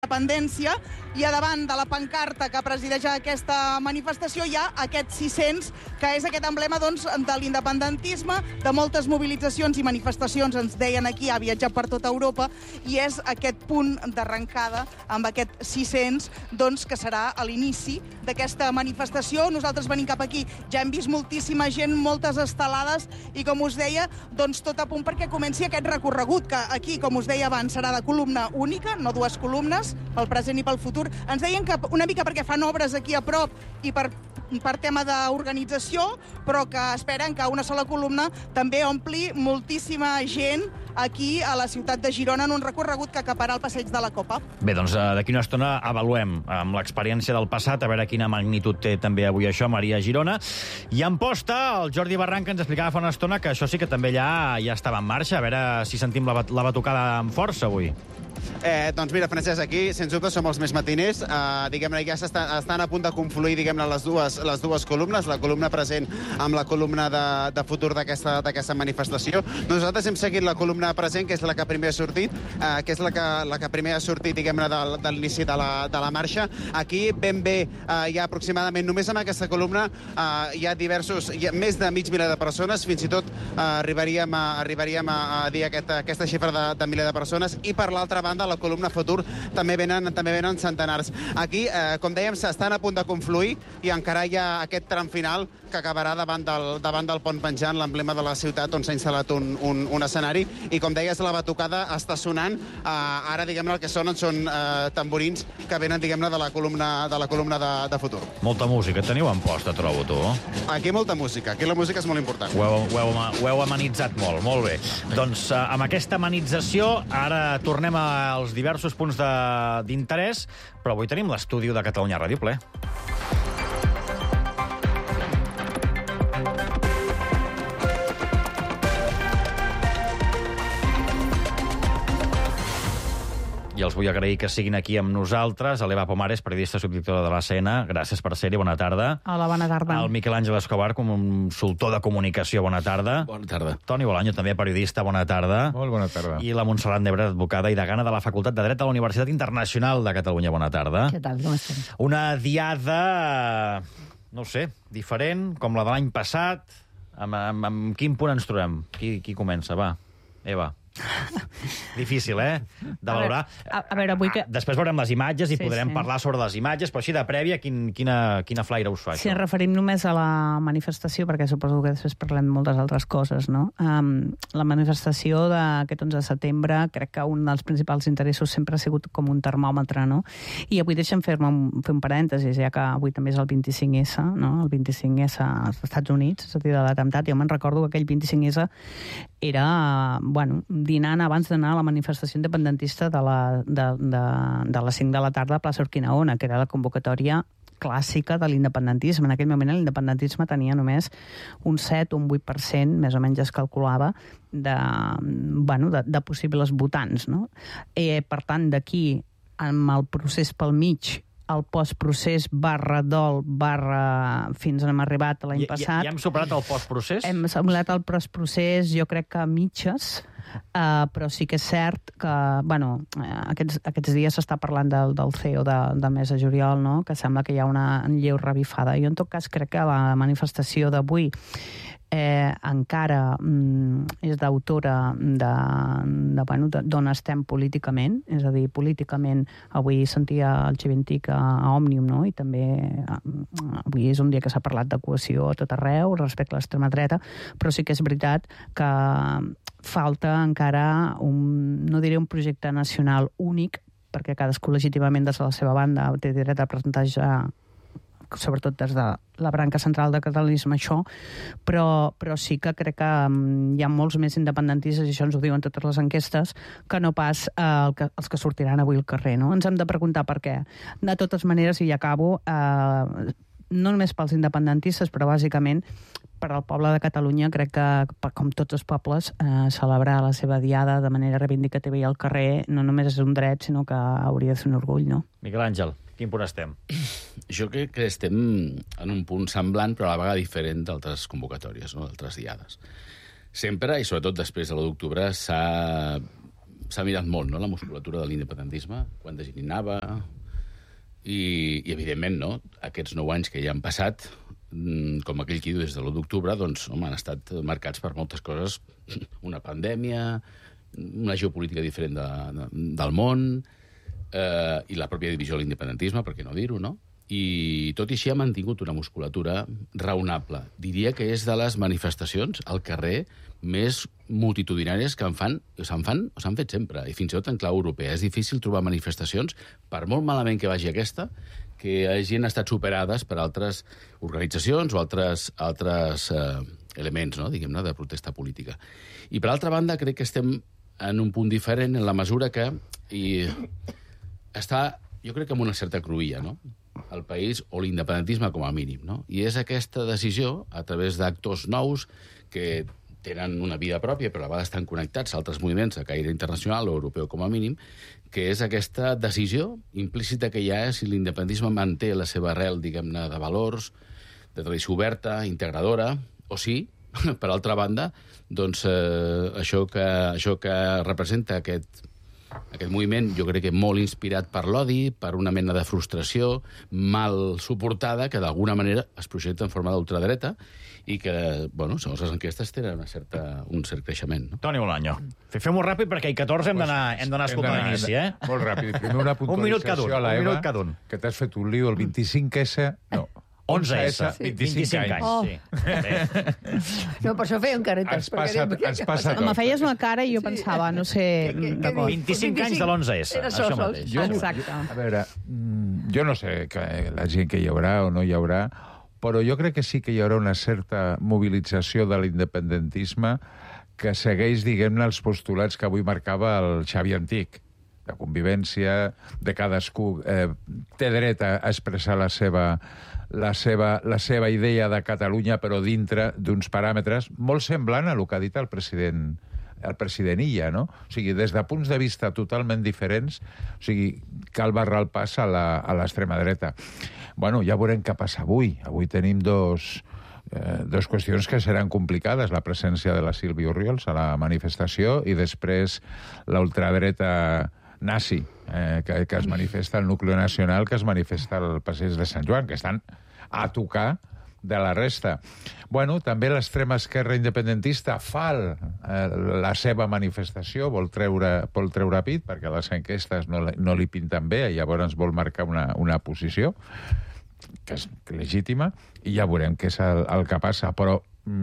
independència, i a davant de la pancarta que presideix aquesta manifestació hi ha aquest 600, que és aquest emblema doncs, de l'independentisme, de moltes mobilitzacions i manifestacions, ens deien aquí, ha viatjat per tota Europa, i és aquest punt d'arrencada amb aquest 600, doncs, que serà a l'inici d'aquesta manifestació. Nosaltres venim cap aquí, ja hem vist moltíssima gent, moltes estelades, i com us deia, doncs tot a punt perquè comenci aquest recorregut, que aquí, com us deia abans, serà de columna única, no dues columnes, pel present i pel futur. Ens deien que una mica perquè fan obres aquí a prop i per tema d'organització, però que esperen que una sola columna també ompli moltíssima gent aquí a la ciutat de Girona en un recorregut que acaparà el passeig de la Copa. Bé, doncs d'aquí una estona avaluem amb l'experiència del passat, a veure quina magnitud té també avui això, Maria Girona. I en posta, el Jordi Barranca ens explicava fa una estona que això sí que també ja estava en marxa, a veure si sentim la batucada amb força avui. Doncs mira, Francesc, aquí, sens dubte, som els més matiners. Diguem-ne, ja estan a punt de confluir, diguem-ne, les dues columnes, la columna present amb la columna de futur d'aquesta manifestació. Nosaltres hem seguit la columna present, que és la que primer ha sortit, diguem-ne, de l'inici de la marxa. Aquí, ben bé, hi ha aproximadament, només en aquesta columna, hi ha més de mig miler de persones, fins i tot arribaríem a dir aquesta xifra de miler de persones, i per l'altra banda, la columna futur també venen centenars. Aquí, com dèiem, s'estan a punt de confluir i encara hi ha aquest tram final que acabarà davant del pont penjant, l'emblema de la ciutat on s'ha instal·lat un escenari, i com deies, la batucada està sonant. Ara, diguem-ne, el que sonen són tamborins que venen, diguem-ne, de la columna de futur. Molta música teniu en posta, trobo, tu. Aquí molta música, aquí la música és molt important. Ho heu amenitzat molt bé. Doncs amb aquesta amenització ara tornem als diversos punts d'interès, però avui tenim l'estudi de Catalunya Ràdio ple. I els vull agrair que siguin aquí amb nosaltres. L'Eva Pomares, periodista subdirectora de l'ACN. Gràcies per ser-hi, bona tarda. Hola, bona tarda. El Miquel Àngel Escobar, consultor de comunicació, bona tarda. Bona tarda. Toni Bolaño, també periodista, bona tarda. Molt bona tarda. I la Montserrat Nebre, advocada i degana de la Facultat de Dret de la Universitat Internacional de Catalunya, bona tarda. Què tal, com estem? Una diada, no sé, diferent, com la de l'any passat. Amb quin punt ens trobem? Qui comença? Va, Eva. Difícil, de valorar. A veure, avui que... Després veurem les imatges i podrem parlar sobre les imatges, però així de prèvia, quina flaire us fa? Si ens referim només a la manifestació, perquè suposo que després parlem de moltes altres coses, no? La manifestació d'aquest 11 de setembre, crec que un dels principals interessos sempre ha sigut com un termòmetre, no? I avui deixa'm fer un parèntesis, ja que avui també és el 25S, no? El 25S als Estats Units, és a dir, de l'atemptat. Jo me'n recordo que aquell 25S era, dinant abans d'anar a la manifestació independentista de les 5 de la tarda a plaça Urquinaona, que era la convocatòria clàssica de l'independentisme. En aquell moment l'independentisme tenia només un 7 o un 8%, més o menys es calculava, de possibles votants, no? Per tant, d'aquí, amb el procés pel mig, el postprocés /dol/ fins on hem arribat l'any passat. Ja hem superat el postprocés? Hem superat el postprocés, jo crec que a mitges, però sí que és cert que, aquests dies s'està parlant del CEO del mes de juliol, no? Que sembla que hi ha una lleu revifada. Jo, en tot cas, crec que la manifestació d'avui encara és d'autora d'on estem políticament, és a dir, políticament avui sentia el Xiventic a Òmnium, no? I també avui és un dia que s'ha parlat de cohesió a tot arreu respecte a l'extrema dreta, però sí que és veritat que falta encara no diré un projecte nacional únic, perquè cadascú legítimament des de la seva banda té dret a presentar ja, sobretot des de la branca central del catalanisme, això, però sí que crec que hi ha molts més independentistes, i això ens ho diuen totes les enquestes, que no pas els que sortiran avui al carrer, no? Ens hem de preguntar per què. De totes maneres, i ja acabo, no només pels independentistes, però bàsicament per al poble de Catalunya, crec que, com tots els pobles, celebrar la seva diada de manera reivindicativa i al carrer no només és un dret, sinó que hauria de ser un orgull, no? Miquel Àngel, quin punt estem? Jo crec que estem en un punt semblant, però a la vegada diferent d'altres convocatòries, no? D'altres diades. Sempre, i sobretot després de l'1 d'octubre, s'ha s'ha mirat molt, no?, la musculatura de l'independentisme, quan de gent hi anava, i evidentment, no?, aquests 9 anys que ja han passat, com aquell qui diu des de l'1 d'octubre, doncs, home, han estat marcats per moltes coses. Una pandèmia, una geopolítica diferent del món, i la pròpia divisió de l'independentisme, per què no dir-ho, no? I tot i així ha mantingut una musculatura raonable. Diria que és de les manifestacions al carrer més multitudinàries que s'han fet sempre, i fins i tot en clau europea. És difícil trobar manifestacions, per molt malament que vagi aquesta, que hagin estat superades per altres organitzacions o altres elements, no?, diguem-ne, de protesta política. I, per altra banda, crec que estem en un punt diferent en la mesura que està, jo crec que amb una certa cruïlla, no?, el país, o l'independentisme com a mínim, no? I és aquesta decisió, a través d'actors nous que tenen una vida pròpia, però a vegades estan connectats a altres moviments de caire internacional o europeu com a mínim, que és aquesta decisió implícita que hi ha si l'independentisme manté la seva arrel, diguem-ne, de valors, de tradició oberta, integradora, o si, per altra banda, doncs això que representa aquest moviment, jo crec que molt inspirat per l'odi, per una mena de frustració mal suportada, que d'alguna manera es projecta en forma d'ultradreta i que, bueno, segons les enquestes tenen un cert creixement. No? Toni Bolaño, fem-ho ràpid perquè a 14 hem d'anar a escoltar l'inici, eh? Molt ràpid. Primer una puntualització a l'Eva, que t'has fet un lío, el 25S... No, 11S, 25 anys. Oh. Sí. No, per això feien caretes. Ens passa tot. Me feies una cara i jo pensava, no sé... 25 anys de l'11S, això mateix. Exacte. A veure, jo no sé la gent que hi haurà o no hi haurà, però jo crec que sí que hi haurà una certa mobilització de l'independentisme que segueix, diguem-ne, els postulats que avui marcava el Xavi Antic, de convivència, de cadascú té dret a expressar la seva idea de Catalunya, però dintre d'uns paràmetres molt semblant a el que ha dit el president Illa, no? O sigui, des de punts de vista totalment diferents, o sigui, cal barrar el pas a l'extrema dreta. Bueno, ja veurem què passa avui. Avui tenim dos qüestions que seran complicades, la presència de la Sílvia Orriols a la manifestació i després la ultradreta nazi, que es manifesta al nucli nacional, que es manifesta al passeig de Sant Joan, que estan a tocar de la resta. Bueno, també l'extrema esquerra independentista fa la seva manifestació, vol treure pit, perquè les enquestes no li pinten bé, i llavors vol marcar una posició, que és legítima, i ja veurem què és el que passa. Però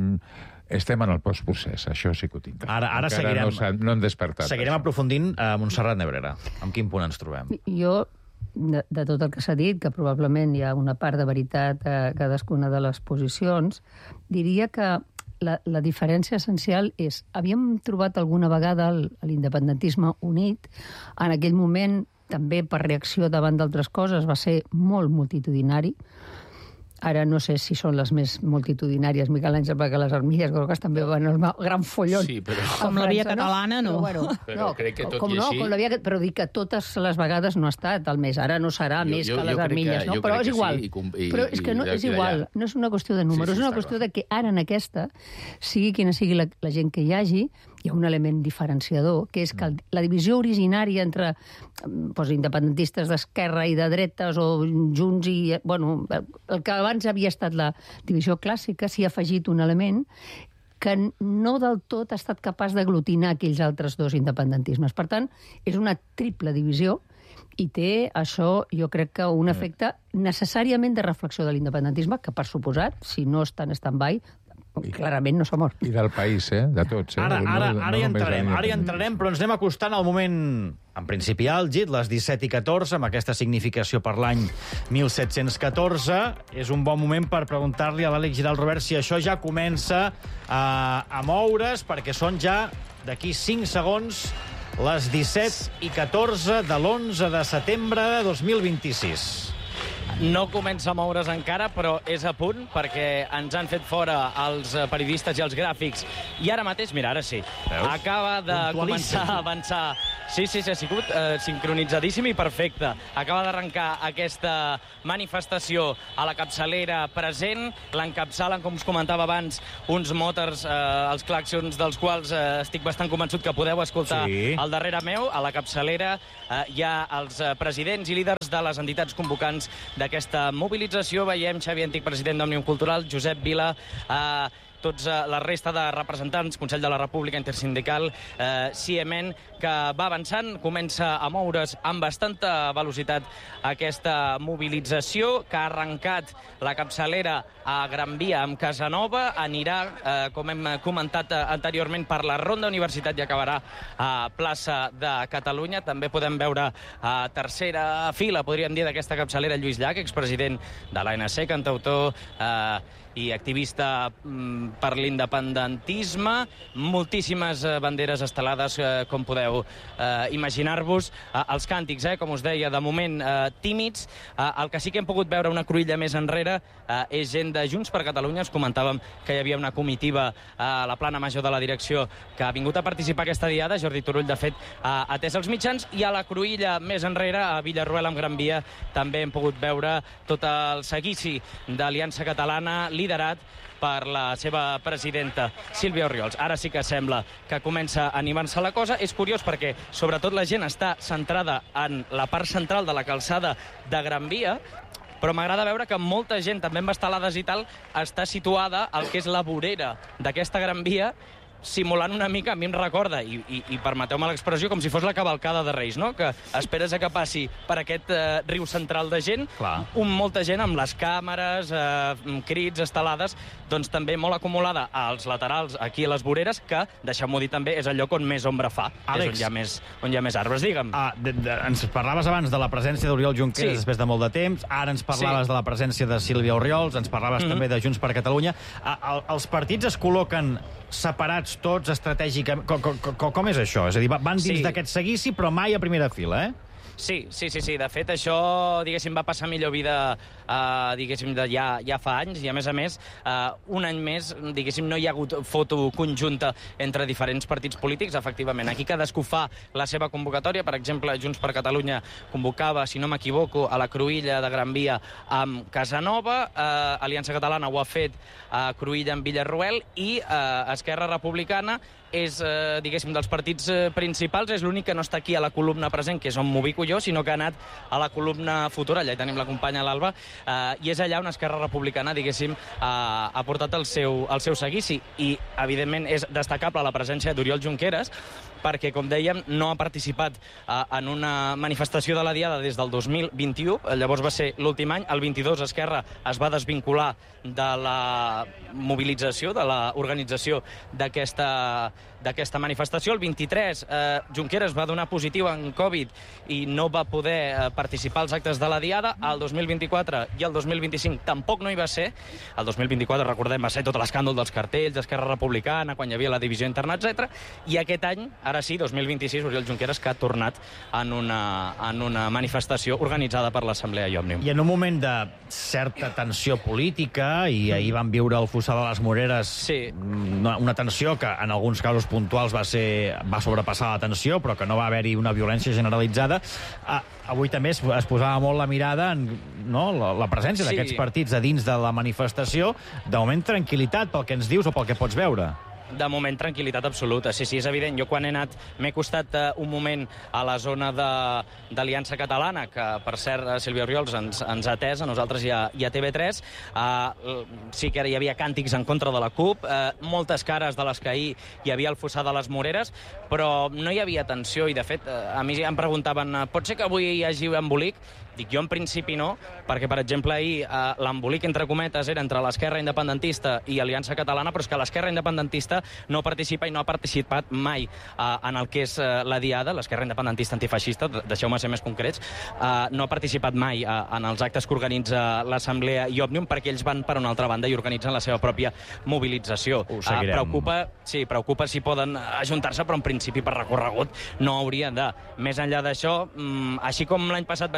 estem en el postprocés, això sí que ho tinc. Ara seguirem... No hem despertat. Seguirem aprofundint a Montserrat Nebrera. En quin punt ens trobem? Jo, de tot el que s'ha dit, que probablement hi ha una part de veritat a cadascuna de les posicions, diria que la diferència essencial és... Havíem trobat alguna vegada l'independentisme unit, en aquell moment, també per reacció davant d'altres coses, va ser molt multitudinari. Ara no sé si són les més multitudinàries, Miquel Àngel, perquè les armilles grogues també van al gran follon. Sí, però... Com la via catalana, no. Però crec que tot i així... Però dic que totes les vegades no ha estat el més. Ara no serà més que les armilles, no? Però és igual. Però és que no és igual. No és una qüestió de números, és una qüestió de que ara en aquesta, sigui quina sigui la gent que hi hagi, hi ha un element diferenciador, que és que la divisió originària entre independentistes d'esquerra i de dretes o junts i... Bueno, el que abans havia estat la divisió clàssica, s'hi ha afegit un element que no del tot ha estat capaç d'aglutinar aquells altres dos independentismes. Per tant, és una triple divisió i té això, jo crec que un efecte necessàriament de reflexió de l'independentisme, que per suposat, si no està en stand-by, clarament no s'ha mort. I del país, de tots. Ara hi entrarem, però ens anem acostant al moment, en principi àlgid, les 17:14, amb aquesta significació per l'any 1714. És un bon moment per preguntar-li a l'Àlex Giral Robert si això ja comença a moure's, perquè són ja, d'aquí 5 segons, les 17:14 de l'11 de setembre de 2026. No comença a moure's encara, però és a punt, perquè ens han fet fora els periodistes i els gràfics. I ara mateix, mira, ara sí, acaba de començar a avançar. Sí, ha sigut sincronitzadíssim i perfecte. Acaba d'arrencar aquesta manifestació a la capçalera present. L'encapçalen, com us comentava abans, uns motors, els clàxons dels quals estic bastant convençut que podeu escoltar al darrere meu. A la capçalera hi ha els presidents i líders de les entitats convocants d'aquesta mobilització. Veiem Xavier Antic, president d'Òmnium Cultural, Josep Vila, tots la resta de representants, Consell de la República, Intersindical, CIEMEN, que va avançant, comença a moure's amb bastanta velocitat aquesta mobilització, que ha arrencat la capçalera a Gran Via amb Casanova, anirà, com hem comentat anteriorment, per la Ronda Universitat i acabarà a Plaça de Catalunya. També podem veure a tercera fila, podríem dir, d'aquesta capçalera Lluís Llach, expresident de l'ANC, cantautor i activista per l'independentisme. Moltíssimes banderes estelades, com podeu imaginar-vos. Els càntics, com us deia, de moment tímids. El que sí que hem pogut veure una cruïlla més enrere és gent de Junts per Catalunya. Us comentàvem que hi havia una comitiva a la plana major de la direcció que ha vingut a participar aquesta diada. Jordi Turull, de fet, ha atès els mitjans. I a la cruïlla més enrere, a Villarroel, amb Gran Via, també hem pogut veure tot el seguici d'Aliança Catalana, liderat per la seva presidenta, Sílvia Orriols. Ara sí que sembla que comença a animar-se la cosa. És curiós perquè, sobretot, la gent està centrada en la part central de la calçada de Gran Via, però m'agrada veure que molta gent, també amb estelades i tal, està situada al que és la vorera d'aquesta Gran Via, simulant una mica, a mi em recorda, i permeteu-me l'expressió, com si fos la cavalcada de Reis, no? Que esperes que passi per aquest riu central de gent, molta gent amb les càmeres, crits, estelades, doncs també molt acumulada als laterals, aquí a les voreres, que, deixem-ho dir també, és el lloc on més ombra fa, Àlex, és on hi ha més arbres, digue'm. Ens parlaves abans de la presència d'Oriol Junqueras després de molt de temps, ara ens parlaves de la presència de Sílvia Orriols, ens parlaves també de Junts per Catalunya. Els partits es col·loquen separats tots estratègicament? Com és això? És a dir, van dins d'aquest seguici, però mai a primera fila, Sí. De fet, això, diguéssim, va passar millor vida, diguéssim, ja fa anys, i a més, un any més, diguéssim, no hi ha hagut foto conjunta entre diferents partits polítics, efectivament. Aquí cadascú fa la seva convocatòria. Per exemple, Junts per Catalunya convocava, si no m'equivoco, a la cruïlla de Gran Via amb Casanova, Aliança Catalana ho ha fet a Cruïlla amb Villarroel, i Esquerra Republicana és, diguéssim, dels partits principals, és l'únic que no està aquí a la columna present, que és on m'ubico jo, sinó que ha anat a la columna futura. Allà hi tenim la companya l'Alba, i és allà on Esquerra Republicana, diguéssim, ha portat el seu seguici. I, evidentment, és destacable la presència d'Oriol Junqueras, perquè, com dèiem, no ha participat en una manifestació de la Diada des del 2021, llavors va ser l'últim any. El 22 Esquerra es va desvincular de la mobilització, de l'organització d'aquesta manifestació. El 23 Junqueras va donar positiu en Covid i no va poder participar als actes de la Diada. El 2024 i el 2025 tampoc no hi va ser. El 2024, recordem, va ser tot l'escàndol dels cartells d'Esquerra Republicana, quan hi havia la divisió interna, etc. I aquest any, ara sí, 2026, Oriol Junqueras, que ha tornat en una manifestació organitzada per l'Assemblea i Òmnium. I en un moment de certa tensió política, i ahir vam viure el Fossar de les Moreres, una tensió que en alguns casos puntuals va sobrepassar la tensió, però que no va haver-hi una violència generalitzada. Avui també es posava molt la mirada en la presència d'aquests partits a dins de la manifestació. De moment, tranquil·litat pel que ens dius o pel que pots veure. De moment, tranquil·litat absoluta. Sí, és evident. Jo, quan he anat, m'he costat un moment a la zona d'Aliança Catalana, que, per cert, Sílvia Orriols ens ha atès, a nosaltres i a TV3. Sí que hi havia càntics en contra de la CUP, moltes cares de les que ahir hi havia al Fossar de les Moreres, però no hi havia tensió, i, de fet, a mi em preguntaven, pot ser que avui hi hagi embolic? Dic, jo en principi no, perquè, per exemple, ahir l'embolic, entre cometes, era entre l'Esquerra Independentista i Aliança Catalana, però és que l'Esquerra Independentista no participa i no ha participat mai en el que és la Diada, l'Esquerra Independentista Antifeixista, deixeu-me ser més concrets, no ha participat mai en els actes que organitza l'Assemblea i Òmnium, perquè ells van per una altra banda i organitzen la seva pròpia mobilització. Ho seguirem. Preocupa si poden ajuntar-se, però en principi per recorregut no haurien de. Més enllà d'això, així com l'any passat vaig veure alguns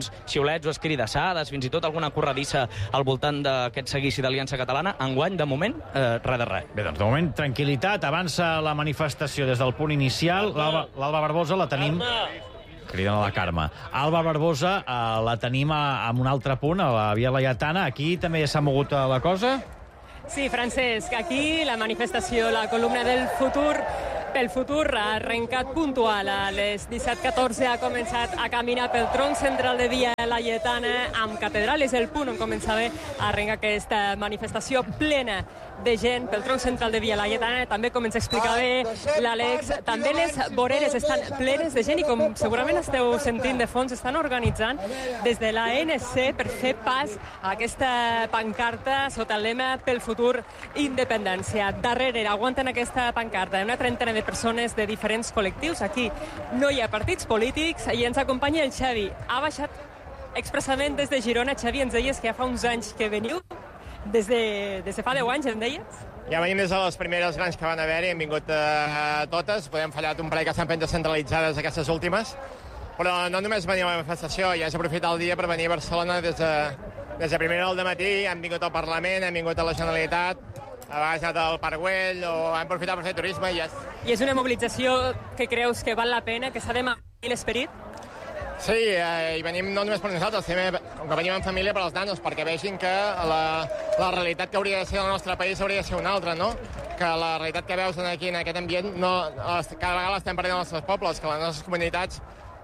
alguns xiulets o escridassades, fins i tot alguna corredissa al voltant d'aquest seguici d'Aliança Catalana. Enguany, de moment, res de res. Bé, doncs, de moment, tranquil·litat. Avança la manifestació des del punt inicial. L'Alba Barbosa la tenim... Criden a la Carme. Alba Barbosa la tenim en un altre punt, a la Via Laietana. Aquí també s'ha mogut la cosa? Sí, Francesc, aquí la manifestació, la columna del futur, pel futur, ha arrencat puntual. A les 17:14 ha començat a caminar pel tronc central de Via Laietana amb Catedral. És el punt on començava a arrencar aquesta manifestació plena de gent pel tronc central de Via Laietana. També, com ens explicava l'Àlex, també les voreres estan plenes de gent i, com segurament esteu sentint de fons, estan organitzant des de l'ANC per fer pas a aquesta pancarta sota el lema pel futur independència. Darrere aguanten aquesta pancarta una trentena de persones de diferents col·lectius. Aquí no hi ha partits polítics i ens acompanya el Xavi. Ha baixat expressament des de Girona. Xavi, ens deies que ja fa uns anys que veniu. Des de fa 10 anys, em deies? Ja venim des de les primeres grans que van haver-hi, hem vingut totes, podem fallar un parell que estan ben descentralitzades aquestes últimes, però no només venim a la manifestació, ja s'ha aprofitat el dia per venir a Barcelona des de primera hora del matí, hem vingut al Parlament, hem vingut a la Generalitat, a vegades hem anat al Parc Güell, o hem aprofitat per fer turisme i ja. I és una mobilització que creus que val la pena, que s'ha de mantenir l'esperit? Sí, i venim no només per nosaltres, també, com que venim en família, per als nanos, perquè vegin que la realitat que hauria de ser del nostre país hauria de ser una altra, no? Que la realitat que veus aquí en aquest ambient, cada vegada l'estem perdent als nostres pobles, que les nostres comunitats,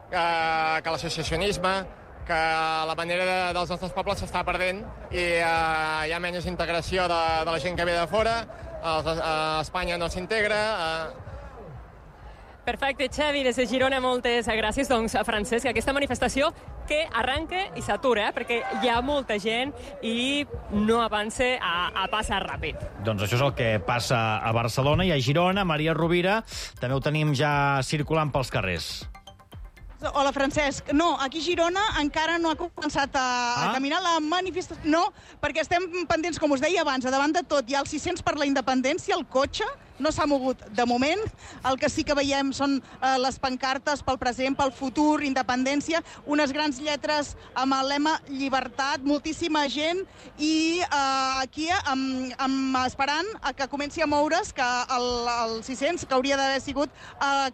que l'associacionisme, que la manera dels nostres pobles s'està perdent i hi ha menys integració de la gent que ve de fora, a Espanya no s'integra. Perfecte, Xavi, des de Girona, moltes gràcies. Doncs, Francesc, aquesta manifestació que arranca i s'atura, perquè hi ha molta gent i no avança a passar ràpid. Doncs això és el que passa a Barcelona i a Girona. Maria Rovira, també ho tenim ja circulant pels carrers. Hola, Francesc. No, aquí a Girona encara no ha començat a caminar la manifestació. No, perquè estem pendents, com us deia abans, a davant de tot hi ha el 600 per la independència, el cotxe, no s'ha mogut de moment. El que sí que veiem són les pancartes pel present, pel futur, independència, unes grans lletres amb el lema llibertat, moltíssima gent, i aquí esperant que comenci a moure's, que el 600, que hauria d'haver sigut a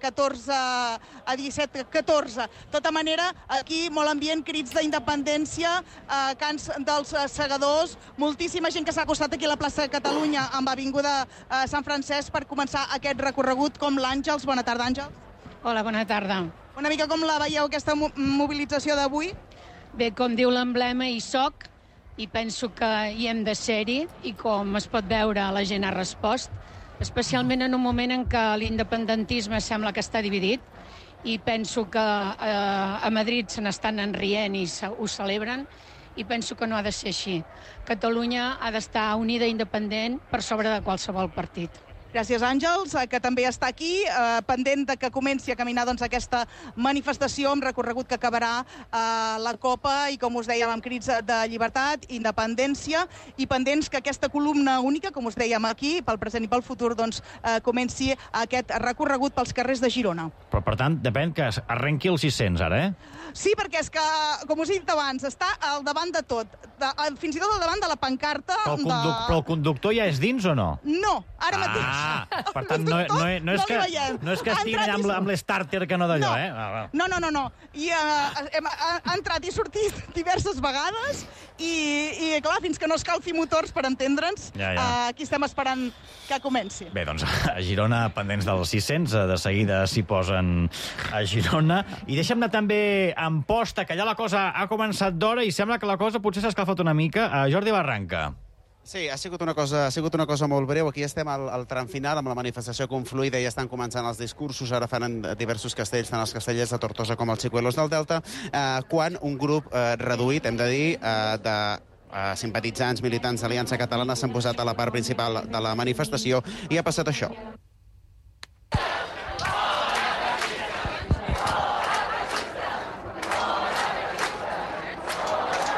17-14. De tota manera, aquí molt ambient, crits d'independència, cants dels segadors, moltíssima gent que s'ha acostat aquí a la plaça de Catalunya amb Avinguda Sant Francesc per començar aquest recorregut, com l'Àngels. Bona tarda, Àngels. Hola, bona tarda. Una mica com la veieu, aquesta mobilització d'avui? Bé, com diu l'emblema, hi soc, i penso que hi hem de ser-hi, i com es pot veure, la gent ha respost, especialment en un moment en què l'independentisme sembla que està dividit, i penso que a Madrid se n'estan enrient i ho celebren, i penso que no ha de ser així. Catalunya ha d'estar unida i independent per sobre de qualsevol partit. Gràcies, Àngels, que també està aquí, pendent de que comenci a caminar aquesta manifestació amb recorregut que acabarà la Copa i, com us dèiem, amb crits de llibertat, independència, i pendents que aquesta columna única, com us dèiem aquí, pel present i pel futur, doncs comenci aquest recorregut pels carrers de Girona. Però, per tant, depèn que arrenqui el 600, ara, Sí, perquè és que, com us he dit abans, està al davant de tot, fins i tot al davant de la pancarta. Però el conductor ja és dins o no? No, ara mateix. Per tant, no és que estiguin allà amb l'estàrter que no d'allò, No. I ha entrat i sortit diverses vegades i, clar, fins que no escalfi motors, per entendre'ns, aquí estem esperant que comenci. Bé, doncs, a Girona, pendents dels 600, de seguida s'hi posen a Girona. I deixa'm-ne també Amposta, que allà la cosa ha començat d'hora i sembla que la cosa potser s'ha escalfat una mica. Jordi Barranca. Sí, ha sigut una cosa molt breu. Aquí estem al tram final amb la manifestació confluïda i ja estan començant els discursos. Ara faran diversos castells, tant els castellers de Tortosa com els Xicuelos del Delta, quan un grup reduït, hem de dir, de simpatitzants, militants d'Aliança Catalana s'han posat a la part principal de la manifestació i ha passat això.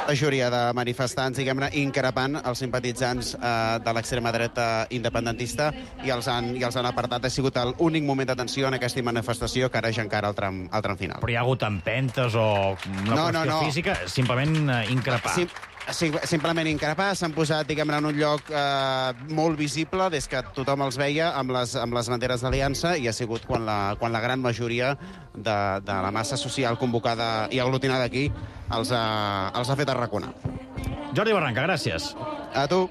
majoria de manifestants, diguem-ne, increpant els simpatitzants de l'extrema dreta independentista i els han apartat. Ha sigut l'únic moment d'atenció en aquesta manifestació que ara ja encara el tram final. Però hi ha hagut empentes o una qüestió física? Simplement increpar. Simplement increpar, s'han posat, diguem-ne, en un lloc molt visible des que tothom els veia amb les banderes d'aliança i ha sigut quan la gran majoria de la massa social convocada i aglutinada aquí els ha fet arraconar. Jordi Barranca, gràcies. A tu.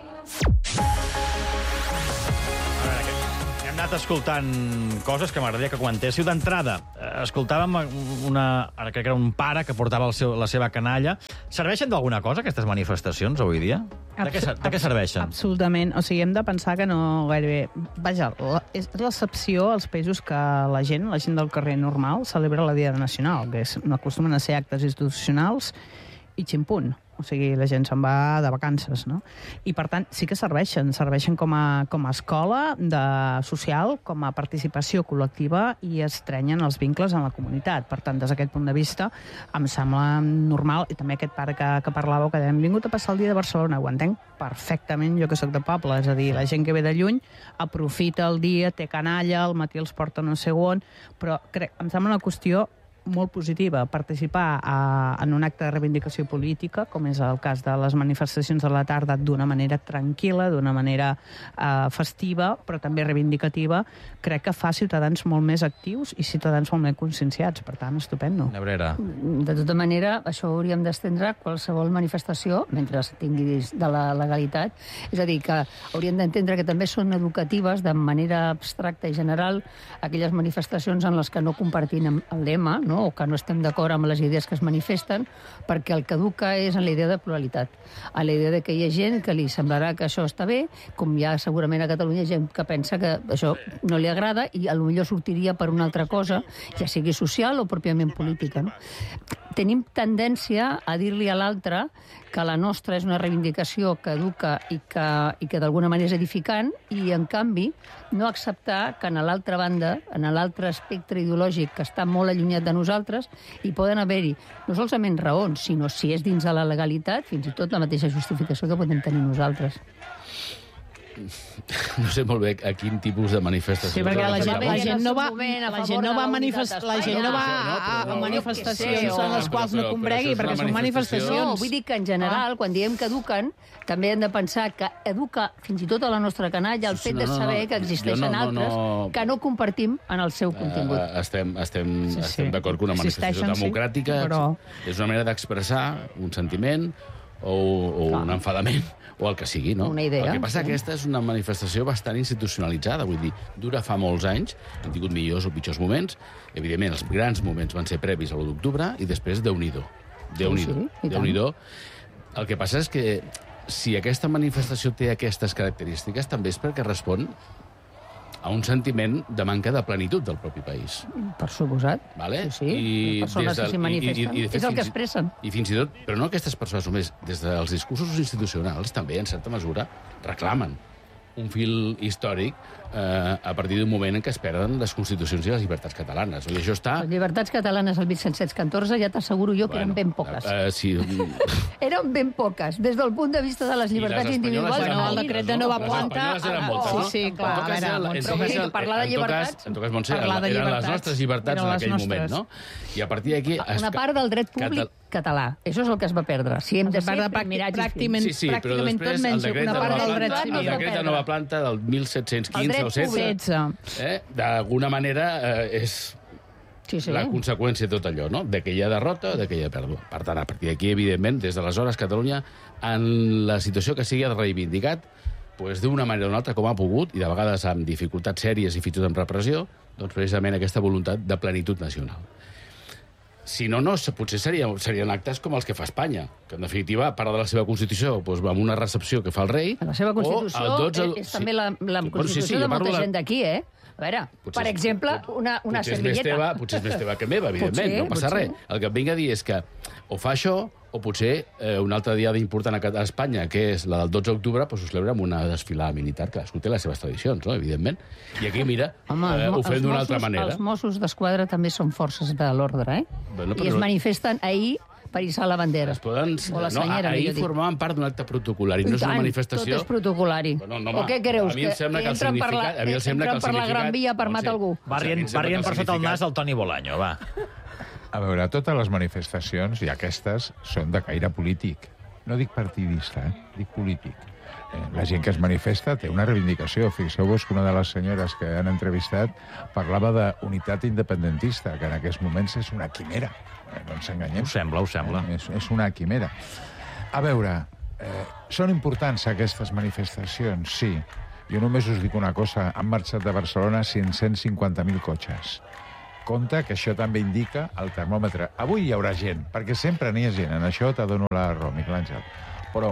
Hem anat escoltant coses que m'agradaria que comentéssiu. D'entrada, escoltàvem crec que era un pare que portava la seva canalla. Serveixen d'alguna cosa, aquestes manifestacions, avui dia? De què serveixen? Absolutament. O sigui, hem de pensar que no gairebé... Vaja, és l'excepció als països que la gent del carrer normal celebra la Diada Nacional, que no acostumen a ser actes institucionals i ximpunt. O sigui, la gent se'n va de vacances, no? I, per tant, sí que serveixen com a escola social, com a participació col·lectiva i estrenyen els vincles en la comunitat. Per tant, des d'aquest punt de vista, em sembla normal, i també aquest pare que parlàveu, que hem vingut a passar el dia de Barcelona, ho entenc perfectament, jo que soc de poble, és a dir, la gent que ve de lluny aprofita el dia, té canalla, al matí els porta no sé on, però em sembla una qüestió molt positiva, participar en un acte de reivindicació política, com és el cas de les manifestacions de la tarda, d'una manera tranquil·la, d'una manera festiva, però també reivindicativa, crec que fa ciutadans molt més actius i ciutadans molt més conscienciats. Per tant, estupendo. Nebrera. De tota manera, això ho hauríem d'estendre a qualsevol manifestació, mentre tinguis de la legalitat. És a dir, que hauríem d'entendre que també són educatives, de manera abstracta i general, aquelles manifestacions en les que no compartim el lema, no? O que no estem d'acord amb les idees que es manifesten, perquè el que educa és en la idea de pluralitat, a la idea de que hi ha gent que li semblarà que això està bé, com hi ha segurament a Catalunya gent que pensa que això no li agrada i potser sortiria per una altra cosa, ja sigui social o pròpiament política. No? Tenim tendència a dir-li a l'altre que la nostra és una reivindicació que educa i que d'alguna manera és edificant, i en canvi no acceptar que en l'altra banda, en l'altre espectre ideològic que està molt allunyat de nosaltres, hi poden haver-hi no solament raons, sinó, si és dins de la legalitat, fins i tot la mateixa justificació que podem tenir nosaltres. No sé molt bé a quin tipus de manifestació... Sí, perquè la gent no va a manifestacions en les quals no combregui, perquè són manifestacions. No, vull dir que en general, quan diem que eduquen, també hem de pensar que educa fins i tot a la nostra canalla el fet de saber que existeixen altres que no compartim en el seu contingut. Estem d'acord que una manifestació democràtica és una manera d'expressar un sentiment o un enfadament, o el que sigui, no? Una idea. El que passa que aquesta és una manifestació bastant institucionalitzada, vull dir, dura fa molts anys, hem tingut millors o pitjors moments, evidentment els grans moments van ser previs a l'1 d'octubre i després Déu-n'hi-do. Déu-n'hi-do. El que passa és que si aquesta manifestació té aquestes característiques també és perquè respon a un sentiment de manca de plenitud del propi país. Per suposat. Vale? Sí. Les persones que s'hi manifesten. És el que expressen. I fins i tot, però no aquestes persones només, des dels discursos institucionals també, en certa mesura, reclamen un fil històric a partir d'un moment en què es perden les constitucions i les llibertats catalanes. I això està... Les llibertats catalanes al 1714 ja t'asseguro jo que eren ben poques. Sí. Eren ben poques. Des del punt de vista de les llibertats individuals... El decret de nova planta... Les eren moltes, sí, clar. Parlar de llibertats... En tot cas, Montse, eren les nostres llibertats en aquell moment, no? I a partir d'aquí... Una part del dret públic català. Això és el que es va perdre. Si hem de ser primirats i fins. Sí, però després el decret de nova planta del 1715 o 16, d'alguna manera és la conseqüència de tot allò, no? D'aquella derrota o d'aquella pèrdua. Per tant, a partir d'aquí, evidentment, des d'aleshores, Catalunya, en la situació que sigui, ha reivindicat d'una manera o una altra, com ha pogut, i de vegades amb dificultats sèries i fins i tot amb repressió, doncs precisament aquesta voluntat de plenitud nacional. Si no, potser serien actes com els que fa Espanya, que en definitiva, a part de la seva Constitució, amb una recepció que fa el rei... La seva Constitució és també la Constitució de molta gent d'aquí, eh? A veure, per exemple, una servilleta. Potser és més teva que meva, evidentment, no passa res. El que em vinc a dir és que o fa això, o potser una altra diada important a Espanya, que és la del 12 d'octubre, ho celebra amb una desfilada militar, que cadascú té les seves tradicions, no? Evidentment. I aquí, mira, ho fem d'una altra manera. Els Mossos d'Esquadra també són forces de l'ordre, eh? I es manifesten ahir per hissar la bandera. Es poden... O la senyera, ahir formaven part d'un acte protocolari, no és una manifestació... Tot és protocolari. O què creus? A mi em sembla que el significat... Entren per la Gran Via per matar algú. Va rient per sota el nas el Toni Bolaño, va. A veure, totes les manifestacions, i aquestes, són de caire polític. No dic partidista, dic polític. La gent que es manifesta té una reivindicació. Fixeu-vos que una de les senyores que han entrevistat parlava d'unitat independentista, que en aquests moments és una quimera. No ens enganyem. Ho sembla. És una quimera. A veure, són importants aquestes manifestacions? Sí. Jo només us dic una cosa. Han marxat de Barcelona 550.000 cotxes. Compte que això també indica el termòmetre. Avui hi haurà gent, perquè sempre n'hi ha gent. En això t'adono la raó, Miquel Àngel. Però,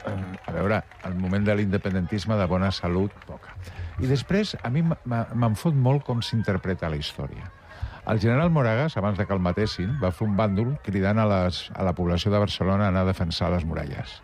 a veure, el moment de l'independentisme de bona salut, poca. I després, a mi me'n fot molt com s'interpreta la història. El general Moragas, abans de que el matessin, va fer un bàndol cridant a la població de Barcelona a anar a defensar les muralles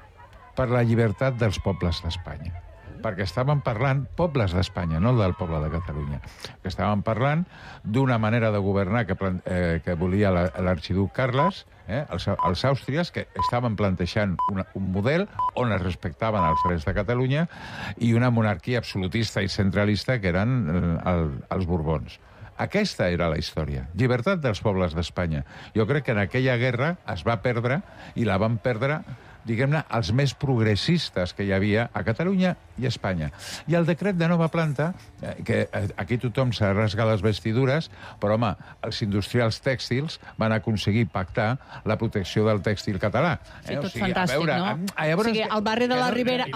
per la llibertat dels pobles d'Espanya. Perquè estaven parlant, pobles d'Espanya, no del poble de Catalunya, que estaven parlant d'una manera de governar que volia l'arxiduc Carles, els àustries, que estaven plantejant un model on es respectaven els drets de Catalunya, i una monarquia absolutista i centralista que eren els Borbons. Aquesta era la història. Llibertat dels pobles d'Espanya. Jo crec que en aquella guerra es va perdre, i la van perdre, diguem-ne, els més progressistes que hi havia a Catalunya i a Espanya. I el decret de nova planta, que aquí tothom s'ha rasgat les vestidures, però, home, els industrials tèxtils van aconseguir pactar la protecció del tèxtil català. Sí, tot fantàstic, no? O sigui, el barri de la Ribera,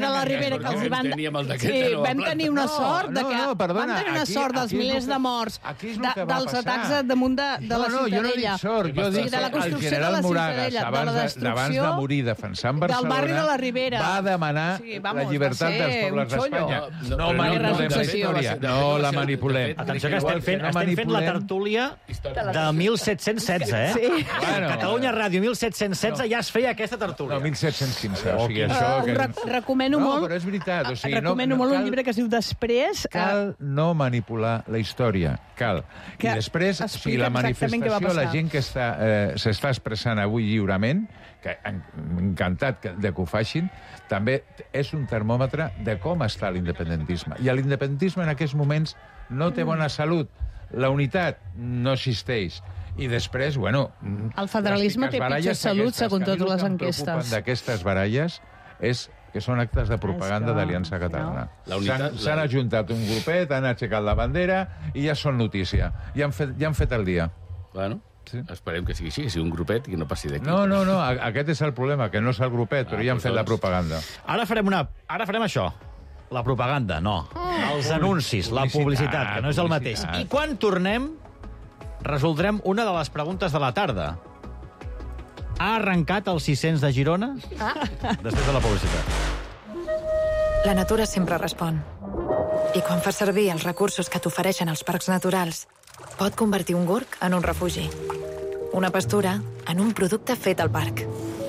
que els hi van... Sí, vam tenir una sort de que... Vam tenir una sort dels milers de morts, dels atacs damunt de la Ciutadella. No, jo no dic sort, jo dic que el general Moragas, abans de morir defensant Barcelona, del barri de la Ribera, va demanar la llibertat dels pobles d'Espanya. No la manipulem. Atenció que estem fent la tertúlia de 1716, eh? Sí. Catalunya Ràdio 1716 ja es feia aquesta tertúlia. No, 1715. O sigui, això... Recomano molt... No, però és veritat. Recomano molt un llibre que es diu Després... Cal no manipular la història. Cal. I després, si la manifestació, la gent que s'està expressant avui lliurement, que encantat de que ho facin, també és un termòmetre de com està l'independentisme. I l'independentisme en aquests moments no té bona salut. La unitat no existeix. I després, bueno... El federalisme té pitjor salut, segons totes les enquestes. El que em preocupen d'aquestes baralles és que són actes de propaganda d'Aliança Catalana. S'han ajuntat un grupet, han aixecat la bandera i ja són notícia. Ja han fet el dia. Bueno... Sí. Esperem que sigui així, que sigui un grupet i no passi d'aquí. No, aquest és el problema, que no és el grupet, però ja han fet la propaganda. Ara farem això. La propaganda, no. Els anuncis, la publicitat, que no és el mateix. I quan tornem, resoldrem una de les preguntes de la tarda. Ha arrencat el 600 de Girona? Després de la publicitat. La natura sempre respon. I quan fas servir els recursos que t'ofereixen els parcs naturals, pot convertir un gorg en un refugi. Una pastura en un producte fet al parc.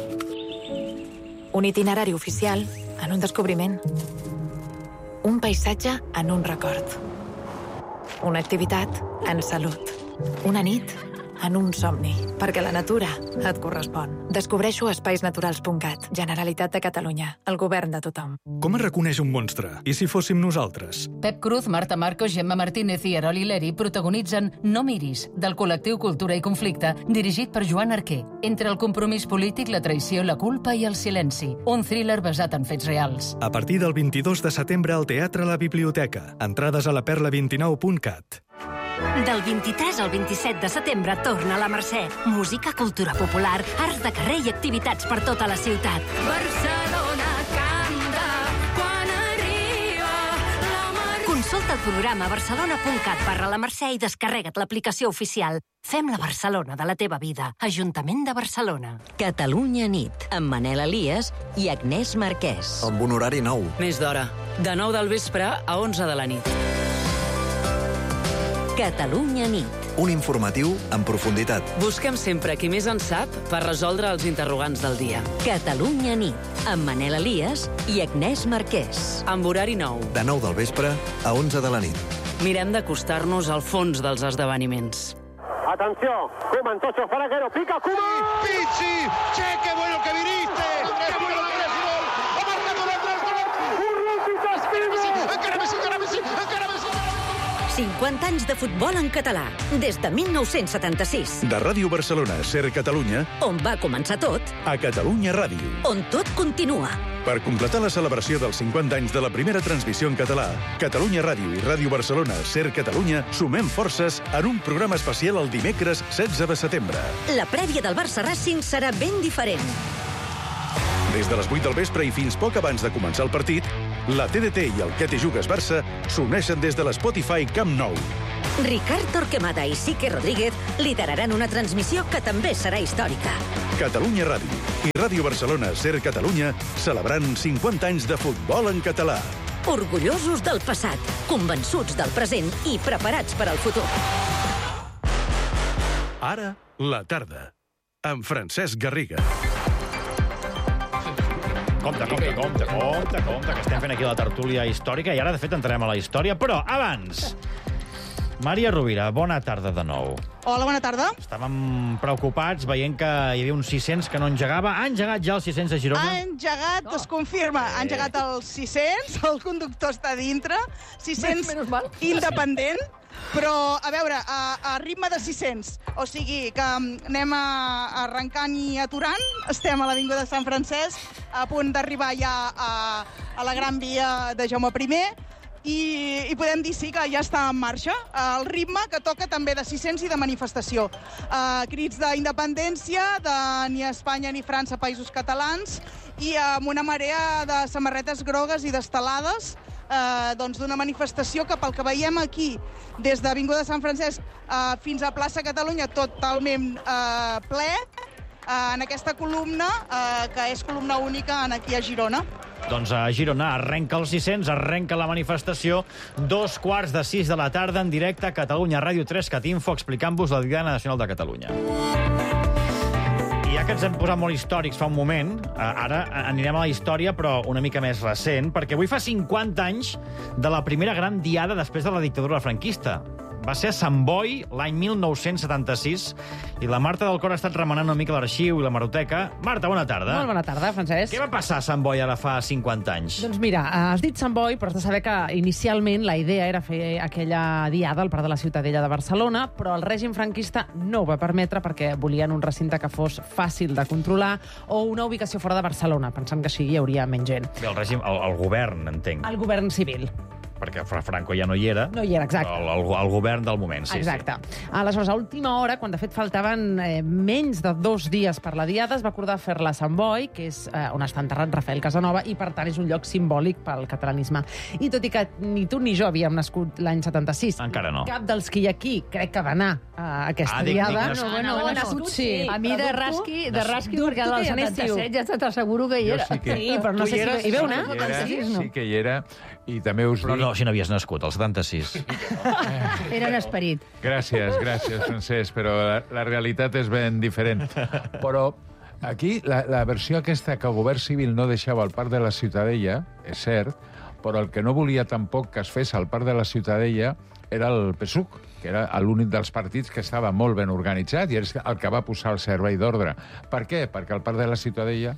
Un itinerari oficial en un descobriment. Un paisatge en un record. Una activitat en salut. Una nit en un somni. Perquè la natura et correspon. Descobreixo a espaisnaturals.cat. Generalitat de Catalunya. El govern de tothom. Com es reconeix un monstre? I si fóssim nosaltres? Pep Cruz, Marta Marcos, Gemma Martínez i Erol Hileri protagonitzen No miris, del col·lectiu Cultura i Conflicte, dirigit per Joan Arquer. Entre el compromís polític, la traïció, la culpa i el silenci. Un thriller basat en fets reals. A partir del 22 de setembre al Teatre La Biblioteca. Entrades a laperla29.cat. Del 23 al 27 de setembre torna a la Mercè. Música, cultura popular, arts de carrer i activitats per tota la ciutat. Barcelona canta quan arriba la Mercè. Consulta el programa barcelona.cat/la Mercè i descarrega't l'aplicació oficial. Fem la Barcelona de la teva vida. Ajuntament de Barcelona. Catalunya nit, amb Manel Elias i Agnès Marquès. Amb un horari nou. Més d'hora. De 9 del vespre a 11 de la nit. Catalunya nit. Un informatiu en profunditat. Busquem sempre qui més en sap per resoldre els interrogants del dia. Catalunya nit, amb Manel Elias i Agnès Marquès. Amb horari nou. De 9 del vespre a 11 de la nit. Mirem d'acostar-nos al fons dels esdeveniments. Atención, Koeman, Tocho, Faraguero, pica, Koeman. Pizzi, che, qué bueno que viniste. Qué bueno que eres gol. Ha marcado Encara Messi. 50 anys de futbol en català, des de 1976. De Ràdio Barcelona, Ser Catalunya, On va començar tot, a Catalunya Ràdio. on tot continua. Per completar la celebració dels 50 anys de la primera transmissió en català, Catalunya Ràdio i Ràdio Barcelona, Ser Catalunya, sumem forces en un programa especial el dimecres 16 de setembre. La prèvia del Barça-Racing serà ben diferent. Des de les 8 del vespre i fins poc abans de començar el partit, la TDT i el Que te jugues Barça s'uneixen des de l'Spotify Camp Nou. Ricard Torquemada i Sique Rodríguez lideraran una transmissió que també serà històrica. Catalunya Ràdio i Ràdio Barcelona, Ser Catalunya, celebrant 50 anys de futbol en català. Orgullosos del passat, convençuts del present i preparats per al futur. Ara, la tarda, amb Francesc Garriga. Compte, que estem fent aquí la tertúlia històrica i ara, de fet, entrarem a la història, però abans... Maria Rovira, bona tarda de nou. Hola, bona tarda. Estàvem preocupats veient que hi havia uns 600 que no engegava. Ha engegat ja els 600 de Girona? Ha engegat, es confirma. Ha engegat els 600, el conductor està dintre. 600 independent. Però, a veure, a ritme de 600. O sigui, que anem arrencant i aturant. Estem a l'Avinguda de Sant Francesc, a punt d'arribar ja a la Gran Via de Jaume I, i podem dir, sí, que ja està en marxa. El ritme que toca també de 600 i de manifestació. Crits d'independència, de ni Espanya ni França, països catalans, i amb una marea de samarretes grogues i d'estelades, d'una manifestació que, pel que veiem aquí, des d'Avinguda de Sant Francesc fins a Plaça Catalunya, totalment ple, en aquesta columna, que és columna única aquí a Girona. Doncs a Girona arrenca els 600, arrenca la manifestació, 2:45 de la tarda, en directe a Catalunya Ràdio 3 Catinfo, explicant-vos la Diada Nacional de Catalunya. I ja que ens hem posat molt històrics fa un moment, ara anirem a la història, però una mica més recent, perquè avui fa 50 anys de la primera gran diada després de la dictadura franquista. Va ser a Sant Boi l'any 1976 i la Marta del Cor ha estat remenant una mica l'arxiu i la hemeroteca. Marta, bona tarda. Molt bona tarda, Francesc. Què va passar a Sant Boi ara fa 50 anys? Doncs mira, has dit Sant Boi, però has de saber que inicialment la idea era fer aquella diada al Parc de la Ciutadella de Barcelona, però el règim franquista no ho va permetre perquè volien un recinte que fos fàcil de controlar o una ubicació fora de Barcelona, pensant que així hi hauria menys gent. Bé, el règim, el govern, entenc. El govern civil. Perquè Franco ja no hi era. No hi era, exacte. El govern del moment, sí. Exacte. Aleshores, a última hora, quan de fet faltaven menys de 2 dies per la diada, es va acordar fer-la a Sant Boi, que és on està enterrat Rafael Casanova, i per tant és un lloc simbòlic pel catalanisme. I tot i que ni tu ni jo havíem nascut l'any 76, encara no. Cap dels que hi ha aquí crec que va anar a aquesta diada. No, nascut sí. A mi de rasqui, perquè al 77 ja t'asseguro que hi era. Sí, però no sé si hi veu anar. Sí que hi era, i també us dic... Però no, si no havies nascut, al 76. Era en esperit. Gràcies, Francesc, però la realitat és ben diferent. Però aquí, la versió aquesta que el govern civil no deixava al Parc de la Ciutadella, és cert, però el que no volia tampoc que es fes al Parc de la Ciutadella era el PSUC, que era l'únic dels partits que estava molt ben organitzat i és el que va posar el servei d'ordre. Per què? Perquè el Parc de la Ciutadella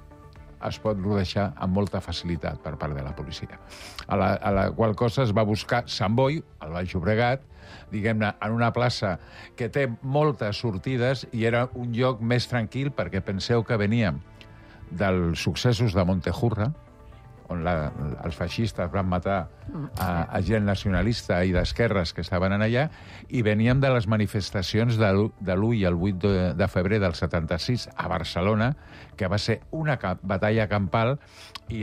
es pot rodejar amb molta facilitat per part de la policia. A la qual cosa es va buscar Sant Boi, al Baix Llobregat, diguem-ne, en una plaça que té moltes sortides i era un lloc més tranquil perquè penseu que veníem dels successos de Montejurra, on els feixistes van matar a gent nacionalista i d'esquerres que estaven allà, i veníem de les manifestacions de l'1 i el 8 de febrer del 76 a Barcelona, que va ser una batalla campal, i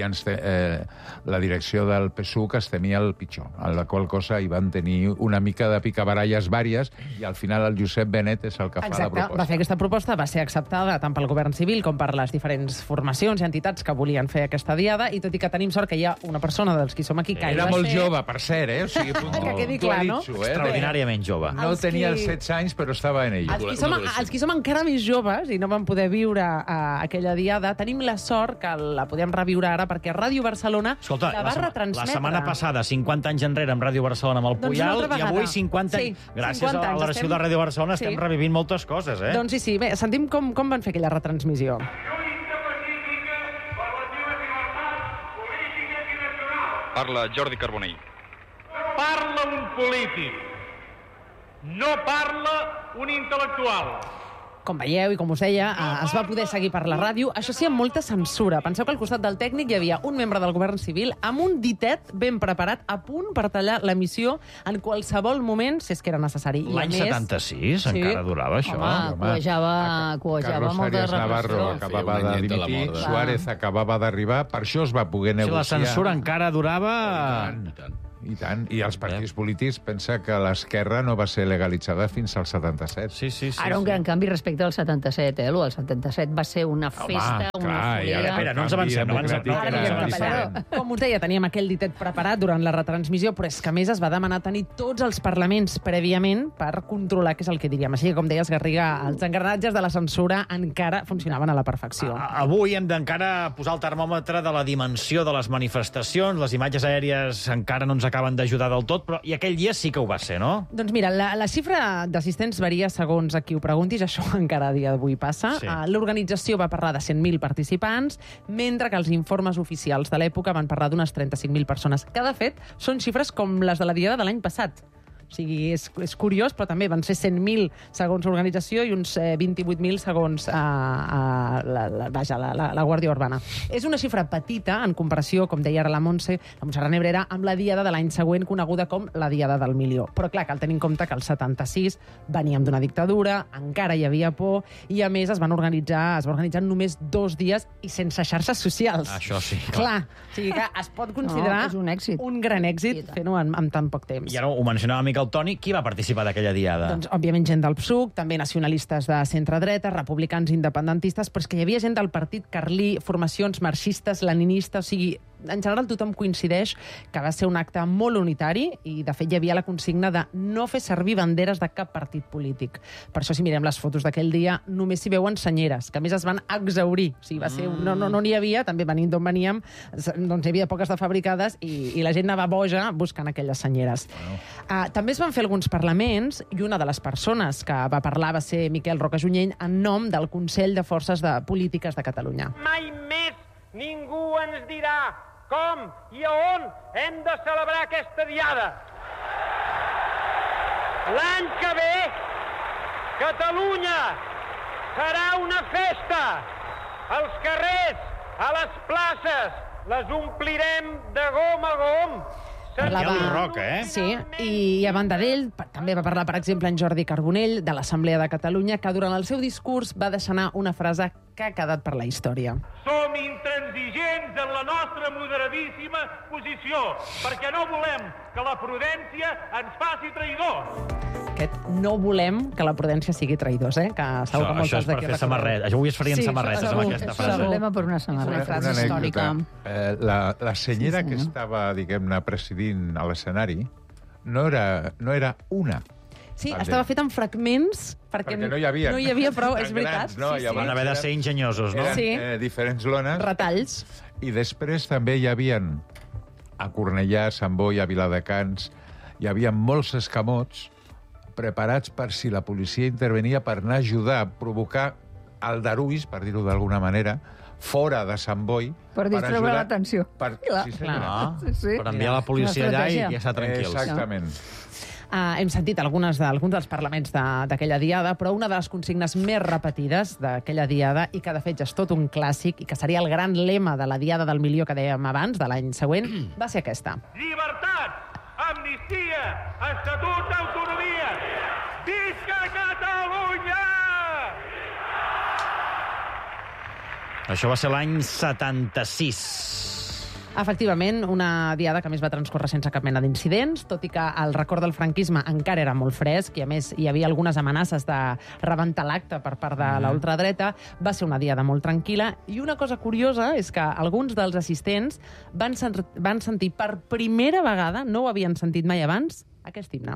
la direcció del PSUC es temia el pitjor, en la qual cosa hi van tenir una mica de picabaralles vàries, i al final el Josep Benet és el que fa la proposta. Va fer aquesta proposta, va ser acceptada tant pel govern civil com per les diferents formacions i entitats que volien fer aquesta diada, i tot i que tenim sort que hi ha una persona dels qui som aquí que Era molt jove, per cert, O sigui, que quedi clar, no? Extraordinàriament jove. No tenia els 16 anys, però estava en ell. Els qui som encara més joves i no vam poder viure aquella diada, tenim la sort que la podem reviure ara perquè Ràdio Barcelona la va retransmetre. La setmana passada, 50 anys enrere, amb Ràdio Barcelona amb el Puyal, i avui 50 anys. Gràcies a l'arxiu de Ràdio Barcelona estem revivint moltes coses, Doncs sí. Bé, sentim com van fer aquella retransmissió. Parla Jordi Carbonell. Parla un polític, no parla un intel·lectual. Com veieu, i com us deia, es va poder seguir per la ràdio. Això sí, amb molta censura. Penseu que al costat del tècnic hi havia un membre del govern civil amb un ditet ben preparat a punt per tallar l'emissió en qualsevol moment, si és que era necessari. L'any 76 encara durava això. Home, cuejava molt de Carlos Arias Navarro acabava de dimitir, Suárez acabava d'arribar, per això es va poder negociar. Si la censura encara durava... I tant. I els partits polítics pensa que l'esquerra no va ser legalitzada fins al 77. Sí. Ara un gran canvi respecte al 77, El 77 va ser una festa, una follera... Espera, no ens avancem. Com us deia, teníem aquell ditet preparat durant la retransmissió, però és que a més es va demanar tenir tots els parlaments prèviament per controlar què és el que diríem. Així que, com deies, Garriga, els engranatges de la censura encara funcionaven a la perfecció. Avui hem d'encara posar el termòmetre de la dimensió de les manifestacions. Les imatges aèries encara no ens acaben d'ajudar del tot, però i aquell dia sí que ho va ser, no? Doncs mira, la xifra d'assistents varia segons a qui ho preguntis, això encara a dia d'avui passa. Sí. L'organització va parlar de 100.000 participants, mentre que els informes oficials de l'època van parlar d'unes 35.000 persones, que de fet són xifres com les de la diada de l'any passat. O sigui, és curiós, però també van ser 100.000 segons l'organització i uns 28.000 segons la Guàrdia Urbana. És una xifra petita en comparació, com deia ara la Montserrat Nebrera, amb la diada de l'any següent coneguda com la diada del milió. Però clar, cal tenir en compte que el 76 veníem d'una dictadura, encara hi havia por, i a més es va organitzar en només 2 dies i sense xarxes socials. Això sí. Clar. O sigui que es pot considerar un gran èxit fer-ho en tan poc temps. I ara ho mencionava Miquel Toni, qui va participar d'aquella diada? Doncs, òbviament, gent del PSUC, també nacionalistes de centre-dreta, republicans independentistes, però és que hi havia gent del partit carlí, formacions marxistes, leninistes, o sigui, en general tothom coincideix que va ser un acte molt unitari i, de fet, hi havia la consigna de no fer servir banderes de cap partit polític. Per això, si mirem les fotos d'aquell dia, només s'hi veuen senyeres, que a més es van exhaurir. O sigui, va ser no n'hi havia, també venint d'on veníem, doncs hi havia poques de fabricades i la gent anava boja buscant aquelles senyeres. També es van fer alguns parlaments i una de les persones que va parlar va ser Miquel Rocajunyent en nom del Consell de Forces Polítiques de Catalunya. Mai més ningú ens dirà com i a on hem de celebrar aquesta diada. L'any que ve, Catalunya serà una festa. Els carrers, a les places, les omplirem de gom a gom. Sí, i a banda d'ell també va parlar, per exemple, en Jordi Carbonell, de l'Assemblea de Catalunya, que durant el seu discurs va deixar anar una frase que ha quedat per la història. Som intransigents en la nostra moderadíssima posició, perquè no volem que la prudència ens faci traïdors. Aquest no volem que la prudència sigui traïdors, que segur que moltes d'aquí... Això és per fer samarretes. Avui es farien samarretes amb aquesta frase. Sí, problema per una samarreta. Una frase històrica. La senyera que estava, diguem-ne, presidint a l'escenari no era una. Sí, estava fet en fragments perquè no hi havia prou, és veritat. Van haver de ser enginyosos, no? Eren diferents lones. Retalls. I després també hi havia a Cornellà, a Sant Boi, a Viladecans, hi havia molts escamots preparats per si la policia intervenia per anar a ajudar a provocar aldarulls, per dir-ho d'alguna manera, fora de Sant Boi. Per distreure l'atenció. Per enviar la policia allà i estar tranquils. Exactament. Hem sentit alguns dels parlaments d'aquella diada, però una de les consignes més repetides d'aquella diada, i que de fet ja és tot un clàssic, i que seria el gran lema de la diada del milió que dèiem abans, de l'any següent, va ser aquesta. Llibertat, amnistia, estatut d'autonomia, visca Catalunya! Això va ser l'any 76. Efectivament, una diada que a més va transcorrer sense cap mena d'incidents, tot i que el record del franquisme encara era molt fresc i, a més, hi havia algunes amenaces de rebentar l'acte per part de la ultradreta. Va ser una diada molt tranquil·la i una cosa curiosa és que alguns dels assistents van sentir per primera vegada, no ho havien sentit mai abans, aquest himne.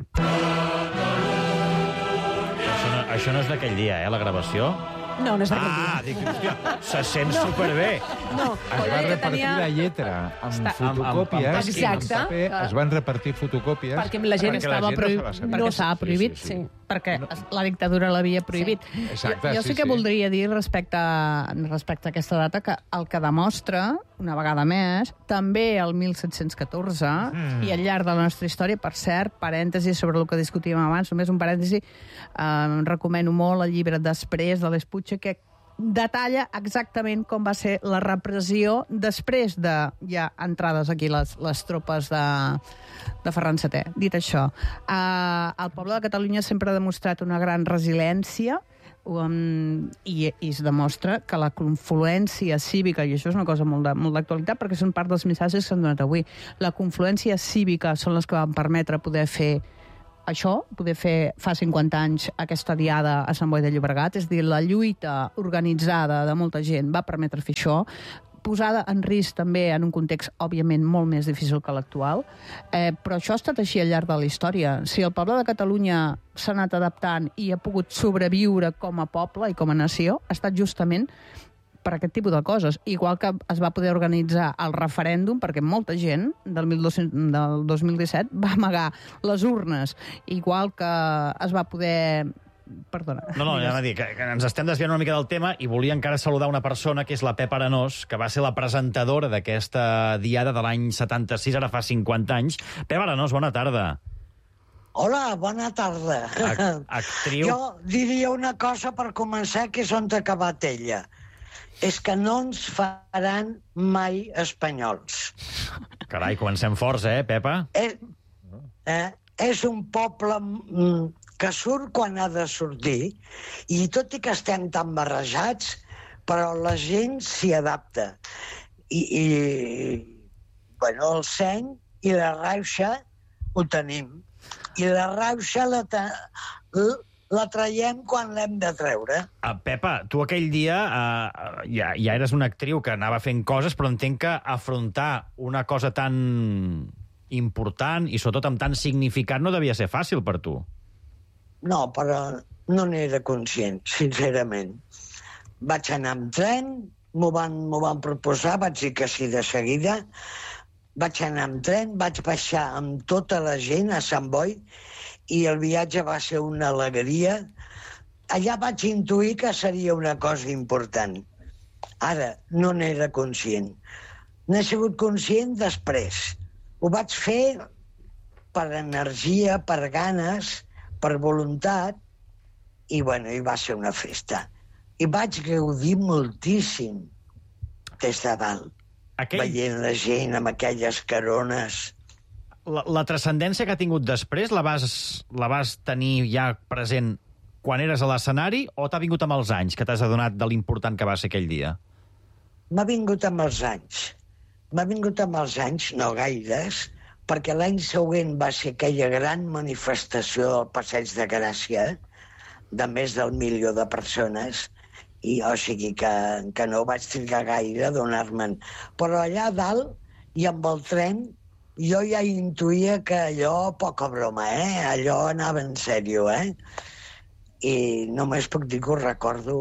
Això no és d'aquell dia, la gravació? No, no és d'aquell dia. Dic, hòstia, se sent superbé. No, es va repartir la lletra amb fotocòpies. Exacte. Es van repartir fotocòpies. Perquè la gent estava prohibit. No estava prohibit, sí. Perquè la dictadura l'havia prohibit. Exacte, jo sí que voldria dir respecte a aquesta data que el que demostra, una vegada més, també el 1714 i al llarg de la nostra història, per cert, parèntesi sobre el que discutíem abans, només un parèntesi, recomano molt el llibre Després, de l'Espuche, que detalla exactament com va ser la repressió després de ja entrades aquí les tropes de Ferran VII. Dit això, el poble de Catalunya sempre ha demostrat una gran resiliència i es demostra que la confluència cívica, i això és una cosa molt d'actualitat perquè són part dels missatges que s'han donat avui, la confluència cívica són les que van permetre poder fer això, poder fer fa 50 anys aquesta diada a Sant Boi de Llobregat, és a dir, la lluita organitzada de molta gent va permetre fer això, posada en risc també en un context, òbviament, molt més difícil que l'actual, però això ha estat així al llarg de la història. Si el poble de Catalunya s'ha anat adaptant i ha pogut sobreviure com a poble i com a nació, ha estat justament per aquest tipus de coses. Igual que es va poder organitzar el referèndum, perquè molta gent del 2017 va amagar les urnes, igual que es va poder... Perdona. No, ja m'ha dit que ens estem desviant una mica del tema i volia encara saludar una persona que és la Pepa Arenós, que va ser la presentadora d'aquesta diada de l'any 76, ara fa 50 anys. Pepa Arenós, bona tarda. Hola, bona tarda. Actriu. Jo diria una cosa per començar, que és on ha acabat ella. És que no ens faran mai espanyols. Carai, comencem forts, Pepa? És un poble que surt quan ha de sortir, i tot i que estem tan barrejats, però la gent s'hi adapta. Bueno, el seny i la rauxa ho tenim. I la rauxa la traiem quan l'hem de treure. Pepa, tu aquell dia ja eres una actriu que anava fent coses, però entenc que afrontar una cosa tan important i sobretot amb tant significat no devia ser fàcil per tu. No, però no n'era conscient, sincerament. Vaig anar amb tren, m'ho van proposar, vaig dir que sí de seguida. Vaig anar amb tren, vaig baixar amb tota la gent a Sant Boi i el viatge va ser una alegria. Allà vaig intuir que seria una cosa important. Ara, no n'era conscient. N'he sigut conscient després. Ho vaig fer per energia, per ganes, per voluntat, i bueno, i va ser una festa. I vaig gaudir moltíssim des de dalt, veient la gent amb aquelles carones. La transcendència que ha tingut després la vas tenir ja present quan eres a l'escenari o t'ha vingut amb els anys, que t'has adonat de l'important que va ser aquell dia? M'ha vingut amb els anys. M'ha vingut amb els anys, no gaires, perquè l'any següent va ser aquella gran manifestació del Passeig de Gràcia, de més del 1 milió de persones, i o sigui que no vaig trigar gaire a donar-me'n. Però allà dalt, i amb el tren, jo ja intuïa que allò, poca broma, allò anava en sèrio, I només puc dir que ho recordo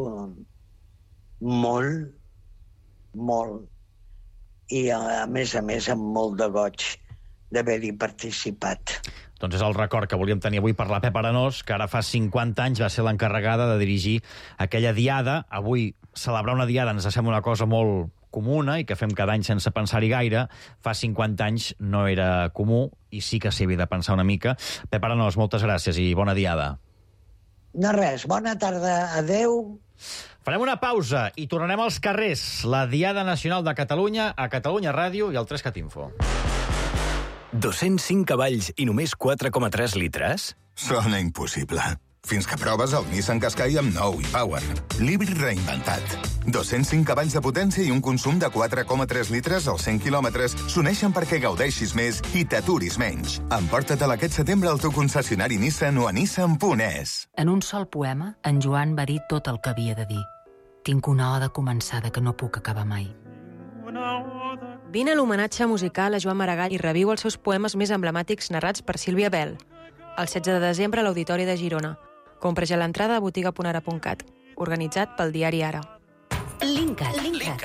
molt, molt, i a més, amb molt de goig d'haver-hi participat. Doncs és el record que volíem tenir avui per la Pepa Arenós, que ara fa 50 anys va ser l'encarregada de dirigir aquella diada. Avui celebrar una diada ens sembla una cosa molt comuna i que fem cada any sense pensar-hi gaire. Fa 50 anys no era comú i sí que s'hi havia de pensar una mica. Pepa Arenós, moltes gràcies i bona diada. No res, bona tarda, adeu. Farem una pausa i tornarem als carrers. La Diada Nacional de Catalunya a Catalunya Ràdio i al 3CAT Info. 205 cavalls i només 4,3 litres? Sona impossible. Fins que proves el Nissan Qashqai amb nou e-Power. L'híbrid reinventat. 205 cavalls de potència i un consum de 4,3 litres als 100 quilòmetres s'uneixen perquè gaudeixis més i t'aturis menys. Emporta-te'l aquest setembre al teu concessionari Nissan o a nissan.es. En un sol poema, en Joan va dir tot el que havia de dir. Tinc una oda començada que no puc acabar mai. Vine a l'homenatge musical a Joan Maragall i reviu els seus poemes més emblemàtics narrats per Sílvia Bell. El 16 de desembre a l'Auditori de Girona. Compra ja l'entrada a botiga.ara.cat. Organitzat pel diari Ara. Linkat.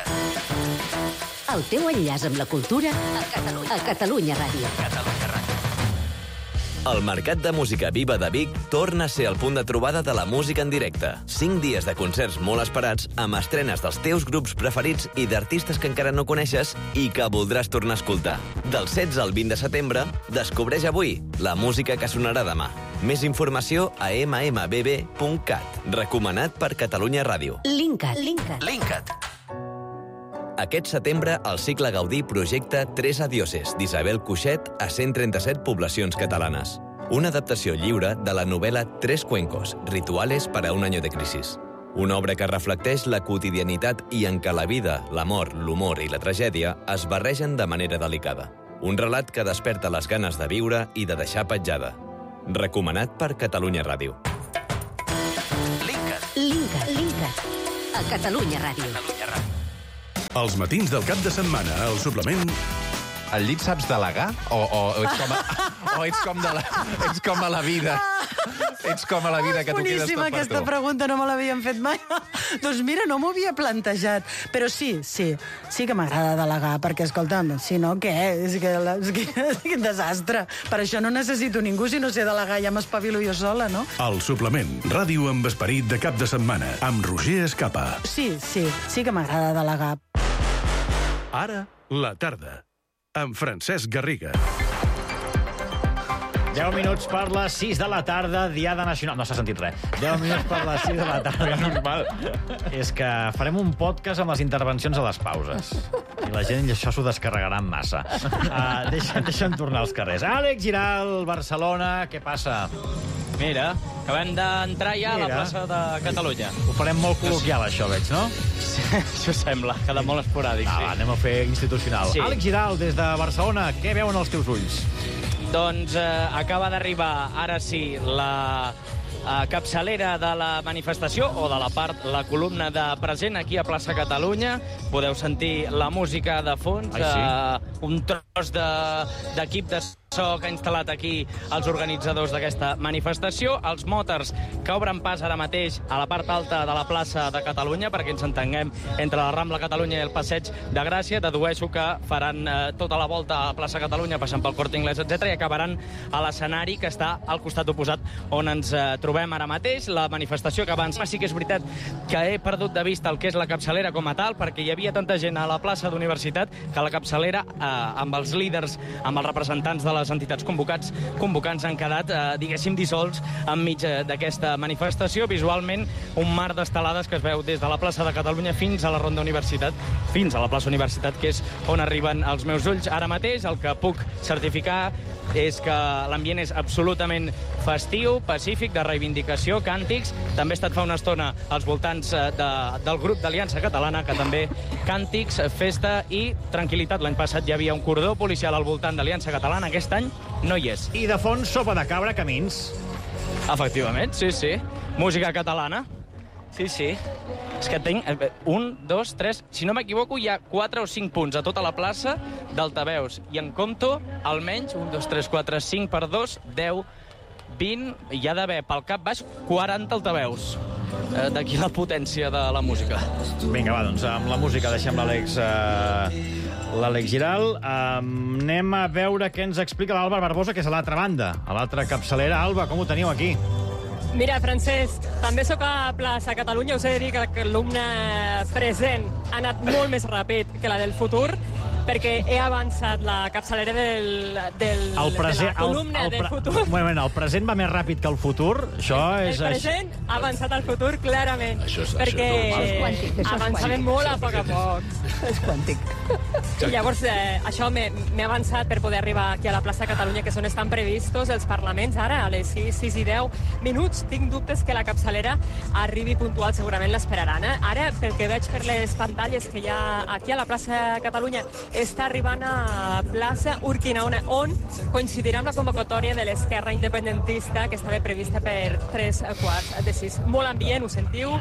El teu enllaç amb la cultura a Catalunya Ràdio. El Mercat de Música Viva de Vic torna a ser el punt de trobada de la música en directe. 5 dies de concerts molt esperats, amb estrenes dels teus grups preferits i d'artistes que encara no coneixes i que voldràs tornar a escoltar. Del 16 al 20 de setembre, descobreix avui la música que sonarà demà. Més informació a mmbb.cat. Recomanat per Catalunya Ràdio. Linkat. Aquest setembre, el cicle Gaudí projecta Tres adioses d'Isabel Cuixet a 137 poblacions catalanes. Una adaptació lliure de la novel·la Tres cuencos, rituales para un año de crisis. Una obra que reflecteix la quotidianitat i en què la vida, l'amor, l'humor i la tragèdia es barregen de manera delicada. Un relat que desperta les ganes de viure i de deixar petjada. Recomanat per Catalunya Ràdio. Linkat. A Catalunya Ràdio. Els matins del cap de setmana, al suplement... Al llit saps delegar? O ets com a la vida? Ets com a la vida, que tu quedes tot per tu. Boníssima aquesta pregunta, no me l'havien fet mai. Doncs mira, no m'ho havia plantejat. Però sí que m'agrada delegar, perquè, escolta'm, si no, què? És que desastre. Per això no necessito ningú, si no sé delegar, ja m'espavilo jo sola, no? El suplement, ràdio amb esperit de cap de setmana, amb Roger Escapa. Sí que m'agrada delegar. Ara, la tarda, amb Francesc Garriga. 10 minuts per les 6 de la tarda, Diada Nacional... No s'ha sentit res. 10 minuts per les 6 de la tarda, normal. És que farem un podcast amb les intervencions a les pauses. I la gent això s'ho descarregarà en massa. Deixa'm tornar als carrers. Àlex Giral, Barcelona, què passa? Mira, acabem d'entrar ja a la plaça de Catalunya. Ho farem molt col·loquial, això, veig, no? Sí, això sembla, queda molt esporàdic. Va, anem a fer institucional. Sí. Àlex Giral, des de Barcelona, què veuen els teus ulls? Doncs acaba d'arribar, ara sí, la capçalera de la manifestació, o de la columna de present aquí a plaça Catalunya. Podeu sentir la música de fons, un tros d'equip de so que ha instal·lat aquí els organitzadors d'aquesta manifestació. Els motors que obren pas ara mateix a la part alta de la plaça de Catalunya, perquè ens entenguem, entre la Rambla Catalunya i el Passeig de Gràcia. Dedueixo que faran tota la volta a plaça Catalunya, passant pel Corte Inglés, etc., i acabaran a l'escenari que està al costat oposat on ens trobem ara mateix. La manifestació que abans... Sí que és veritat que he perdut de vista el que és la capçalera com a tal, perquè hi havia tanta gent a la plaça d'Universitat que la capçalera, amb els líders, amb els representants de les entitats convocants han quedat, diguéssim, dissolts enmig d'aquesta manifestació. Visualment, un mar d'estelades que es veu des de la plaça de Catalunya fins a la Ronda Universitat, fins a la plaça Universitat, que és on arriben els meus ulls ara mateix. El que puc certificar és que l'ambient és absolutament festiu, pacífic, de reivindicació, càntics. També he estat fa una estona als voltants del grup d'Aliança Catalana, que també càntics, festa i tranquil·litat. L'any passat hi havia un cordó policial al voltant d'Aliança Catalana, aquest any no hi és. I de fons, sopa de cabra, camins. Efectivament, sí. Música catalana. Sí. És que tinc 1, 2, 3... Si no m'equivoco, hi ha 4 o 5 punts a tota la plaça d'altaveus. I en compto, almenys, 1, 2, 3, 4, 5 per 2, 10, 20... Hi ha d'haver, pel cap baix, 40 altaveus. D'aquí la potència de la música. Vinga, va, doncs amb la música deixem l'Àlex Giral. Anem a veure què ens explica l'Alba Barbosa, que és a l'altra banda, a l'altra capçalera. Alba, com ho teniu aquí? Mira, Francesc, també sóc a plaça Catalunya. Us he de dir que la columna present ha anat molt més ràpid que la del futur, perquè he avançat la capçalera de la columna del futur. Un moment, el present va més ràpid que el futur? Això és... El present ha avançat al futur, clarament. Perquè avançàvem molt a poc a poc. És quàntic. I llavors, això m'he avançat per poder arribar aquí a la plaça Catalunya, que estan previstos els parlaments ara, a les 6 i 10 minuts. Tinc dubtes que la capçalera arribi puntual, segurament l'esperaran. Ara, pel que veig per les pantalles que hi ha aquí a la plaça Catalunya, està arribant a plaça Urquinaona, on coincidirà amb la convocatòria de l'Esquerra Independentista, que estava prevista per 3:15. Molt ambient, ho sentiu?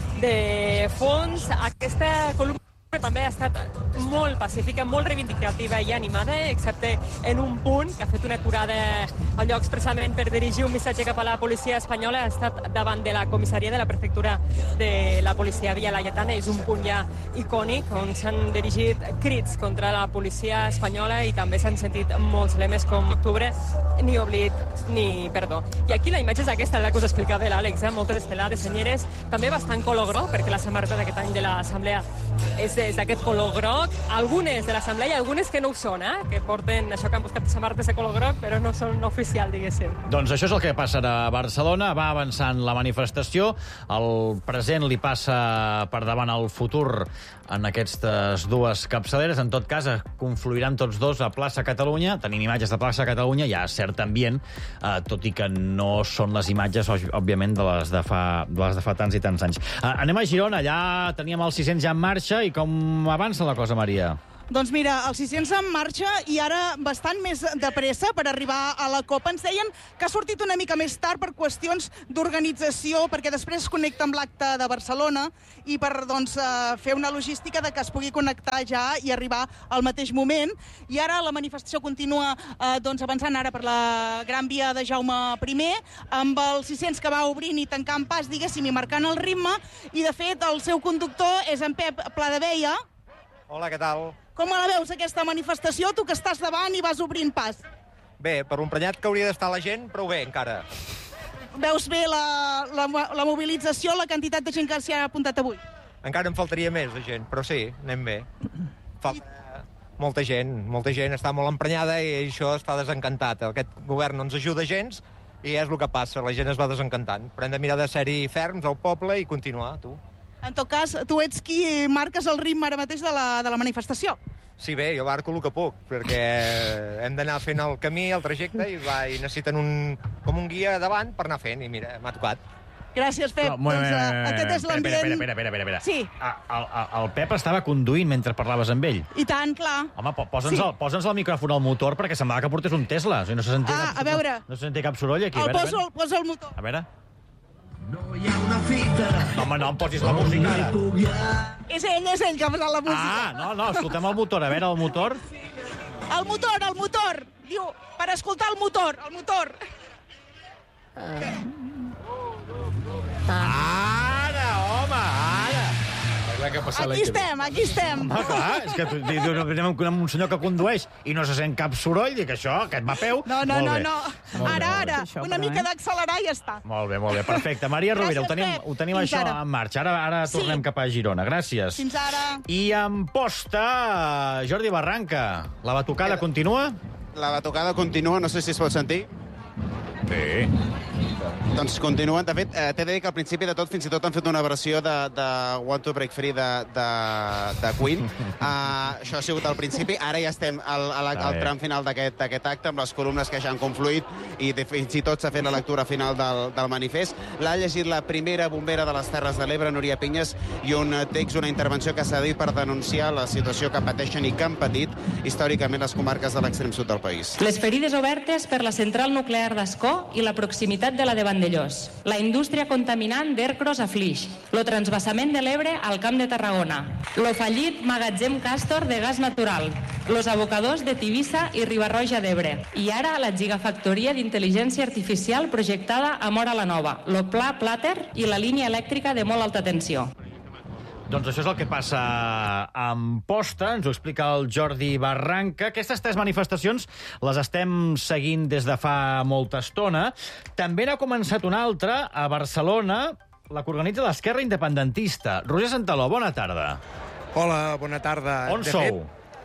De fons, aquesta columna també ha estat molt pacífica, molt reivindicativa i animada, excepte en un punt que ha fet una aturada al lloc expressament per dirigir un missatge cap a la policia espanyola. Ha estat davant de la comissaria de la prefectura de la policia Via Laietana. És un punt ja icònic on s'han dirigit crits contra la policia espanyola i també s'han sentit molts lemes com octubre, ni oblit ni perdó. I aquí la imatge és aquesta, la que us explicava l'Àlex, moltes estelades senyeres, també bastant color groc, perquè la samarreta d'aquest any de l'Assemblea és d'aquest color groc. Algunes de l'Assemblea i algunes que no ho són, que porten això, que han buscat samarretes de color groc, però no són oficial, diguéssim. Doncs això és el que passa a Barcelona. Va avançant la manifestació. El present li passa per davant el futur en aquestes dues capçaleres. En tot cas, confluiran tots dos a plaça Catalunya. Tenim imatges de plaça Catalunya. Hi ha cert ambient, tot i que no són les imatges, òbviament, de les de fa tants i tants anys. Anem a Girona. Allà teníem el 600 ja en marxa. I com avança la cosa, Maria? Doncs mira, el 600 en marxa i ara bastant més de pressa per arribar a la Copa. Ens deien que ha sortit una mica més tard per qüestions d'organització, perquè després es connecta amb l'acte de Barcelona i per fer una logística de que es pugui connectar ja i arribar al mateix moment. I ara la manifestació continua avançant ara per la Gran Via de Jaume I, amb el 600 que va obrint i tancant pas, diguéssim, i marcant el ritme. I, de fet, el seu conductor és en Pep Pladevella. Hola, què tal? Com la veus, aquesta manifestació, tu que estàs davant i vas obrint pas? Bé, per un prenyat que hauria d'estar la gent, prou bé, encara. Veus bé la mobilització, la quantitat de gent que s'hi ha apuntat avui? Encara em faltaria més de gent, però sí, anem bé. Falta molta gent està molt emprenyada i això està desencantat. Aquest govern no ens ajuda gens i és el que passa, la gent es va desencantant. Però hem de mirar de ser-hi ferms al poble i continuar, tu. En tot cas, tu ets qui marques el ritme ara mateix de la manifestació. Sí, bé, jo marco el que puc, perquè hem d'anar fent el camí, el trajecte, i necessiten com un guia davant per anar fent, i mira, m'ha tocat. Gràcies, Pep. Aquest és l'ambient... Espera. Sí. El Pep estava conduint mentre parlaves amb ell. I tant, clar. Home, posa'ns el micròfon al motor, perquè semblava que portés un Tesla. O sigui, no se sentia cap soroll aquí. Posa el motor. A veure... No hi ha una fita... Home, no em posis la música ara. És ell que ha posat la música. No, escoltem el motor. A veure, el motor. El motor. Diu, per escoltar el motor. Ara, home, ara. Aquí estem. Home, clar, és que anem amb un senyor que condueix i no se sent cap soroll, dic això, aquest va a peu. No. Ara, una mica d'accelerar i ja està. Molt bé, perfecte. Maria Rovira, ho tenim això en marxa. Ara tornem cap a Girona. Gràcies. Fins ara. I en posta, Jordi Barranca, la batucada continua? La batucada continua, no sé si es pot sentir. Sí. Doncs continuen. De fet, t'he de dir que al principi de tot fins i tot han fet una versió de Want to Break Free de Queen. Això ha sigut al principi. Ara ja estem al tram final d'aquest acte, amb les columnes que ja han confluït i fins i tot s'ha fet la lectura final del manifest. L'ha llegit la primera bombera de les Terres de l'Ebre, Núria Pinyes, i un text, una intervenció que s'ha dit per denunciar la situació que pateixen i que han patit històricament les comarques de l'extrem sud del país. Les ferides obertes per la central nuclear d'Ascó i la proximitat de la de Vandellós. La indústria contaminant d'Ercros a Flix. Lo transvasament de l'Ebre al Camp de Tarragona. Lo fallit magatzem Càstor de gas natural. Los abocadors de Tivissa i Riba-roja d'Ebre. I ara la gigafactoria d'intel·ligència artificial projectada a Móra la Nova. Lo pla Plater i la línia elèctrica de molt alta tensió. Doncs això és el que passa amb posta, ens ho explica el Jordi Barranca. Aquestes 3 manifestacions les estem seguint des de fa molta estona. També n'ha començat una altra a Barcelona, la que organitza l'Esquerra Independentista. Roger Santaló, bona tarda. Hola, bona tarda. On sou?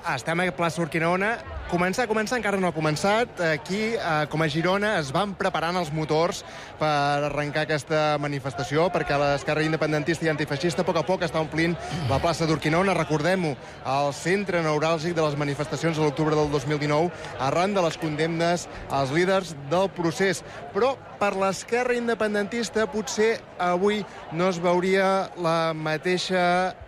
estem a plaça Urquinaona. Començar encara no ha començat. Aquí, com a Girona, es van preparant els motors per arrencar aquesta manifestació, perquè l'esquerra independentista i antifeixista a poc està omplint la plaça d'Urquinaona. Recordem-ho, el centre neuràlgic de les manifestacions de l'octubre del 2019, arran de les condemnes als líders del procés. Però per l'esquerra independentista potser avui no es veuria la mateixa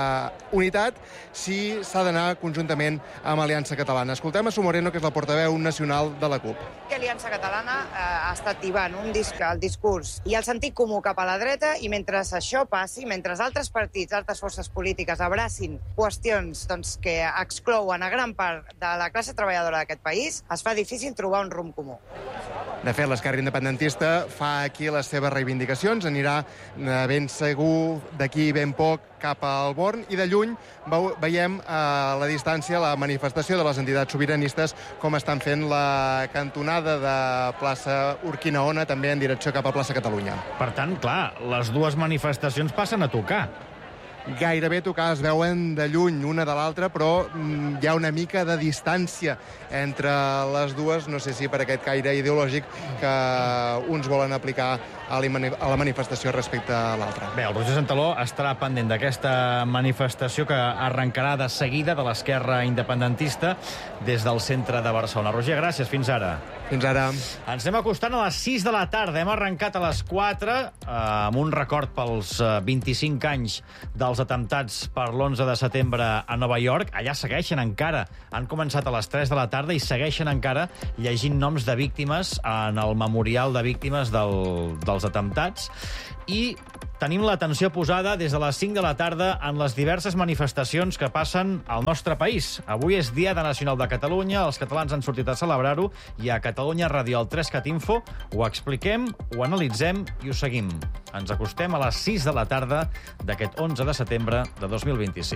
unitat si s'ha d'anar conjuntament amb Aliança Catalana. Escoltem a Su Moreno, que és la portaveu nacional de la CUP. Aliança Catalana ha estat tibant el discurs i el sentit comú cap a la dreta, i mentre això passi, mentre altres partits, altres forces polítiques abracin qüestions que exclouen a gran part de la classe treballadora d'aquest país, es fa difícil trobar un rumb comú. De fet, l'esquerra independentista fa aquí les seves reivindicacions, anirà ben segur d'aquí ben poc cap al Born, i de lluny veiem a la distància la manifestació de les entitats sobiranistes, com estan fent la cantonada de plaça Urquinaona, també en direcció cap a plaça Catalunya. Per tant, clar, les dues manifestacions passen a tocar. Gairebé tocar, es veuen de lluny una de l'altra, però hi ha una mica de distància entre les dues, no sé si per aquest caire ideològic que uns volen aplicar a la manifestació respecte a l'altra. Bé, el Roger Santaló estarà pendent d'aquesta manifestació que arrencarà de seguida de l'esquerra independentista des del centre de Barcelona. Roger, gràcies. Fins ara. Fins ara. Ens anem acostant a les 6 de la tarda. Hem arrencat a les 4 amb un record pels 25 anys dels atemptats per l'11 de setembre a Nova York. Allà segueixen encara. Han començat a les 3 de la tarda i segueixen encara llegint noms de víctimes en el memorial de víctimes dels atemptats. I tenim l'atenció posada des de les 5 de la tarda en les diverses manifestacions que passen al nostre país. Avui és Diada Nacional de Catalunya, els catalans han sortit a celebrar-ho, i a Catalunya Ràdio al 3CatInfo ho expliquem, ho analitzem i ho seguim. Ens acostem a les 6 de la tarda d'aquest 11 de setembre de 2025.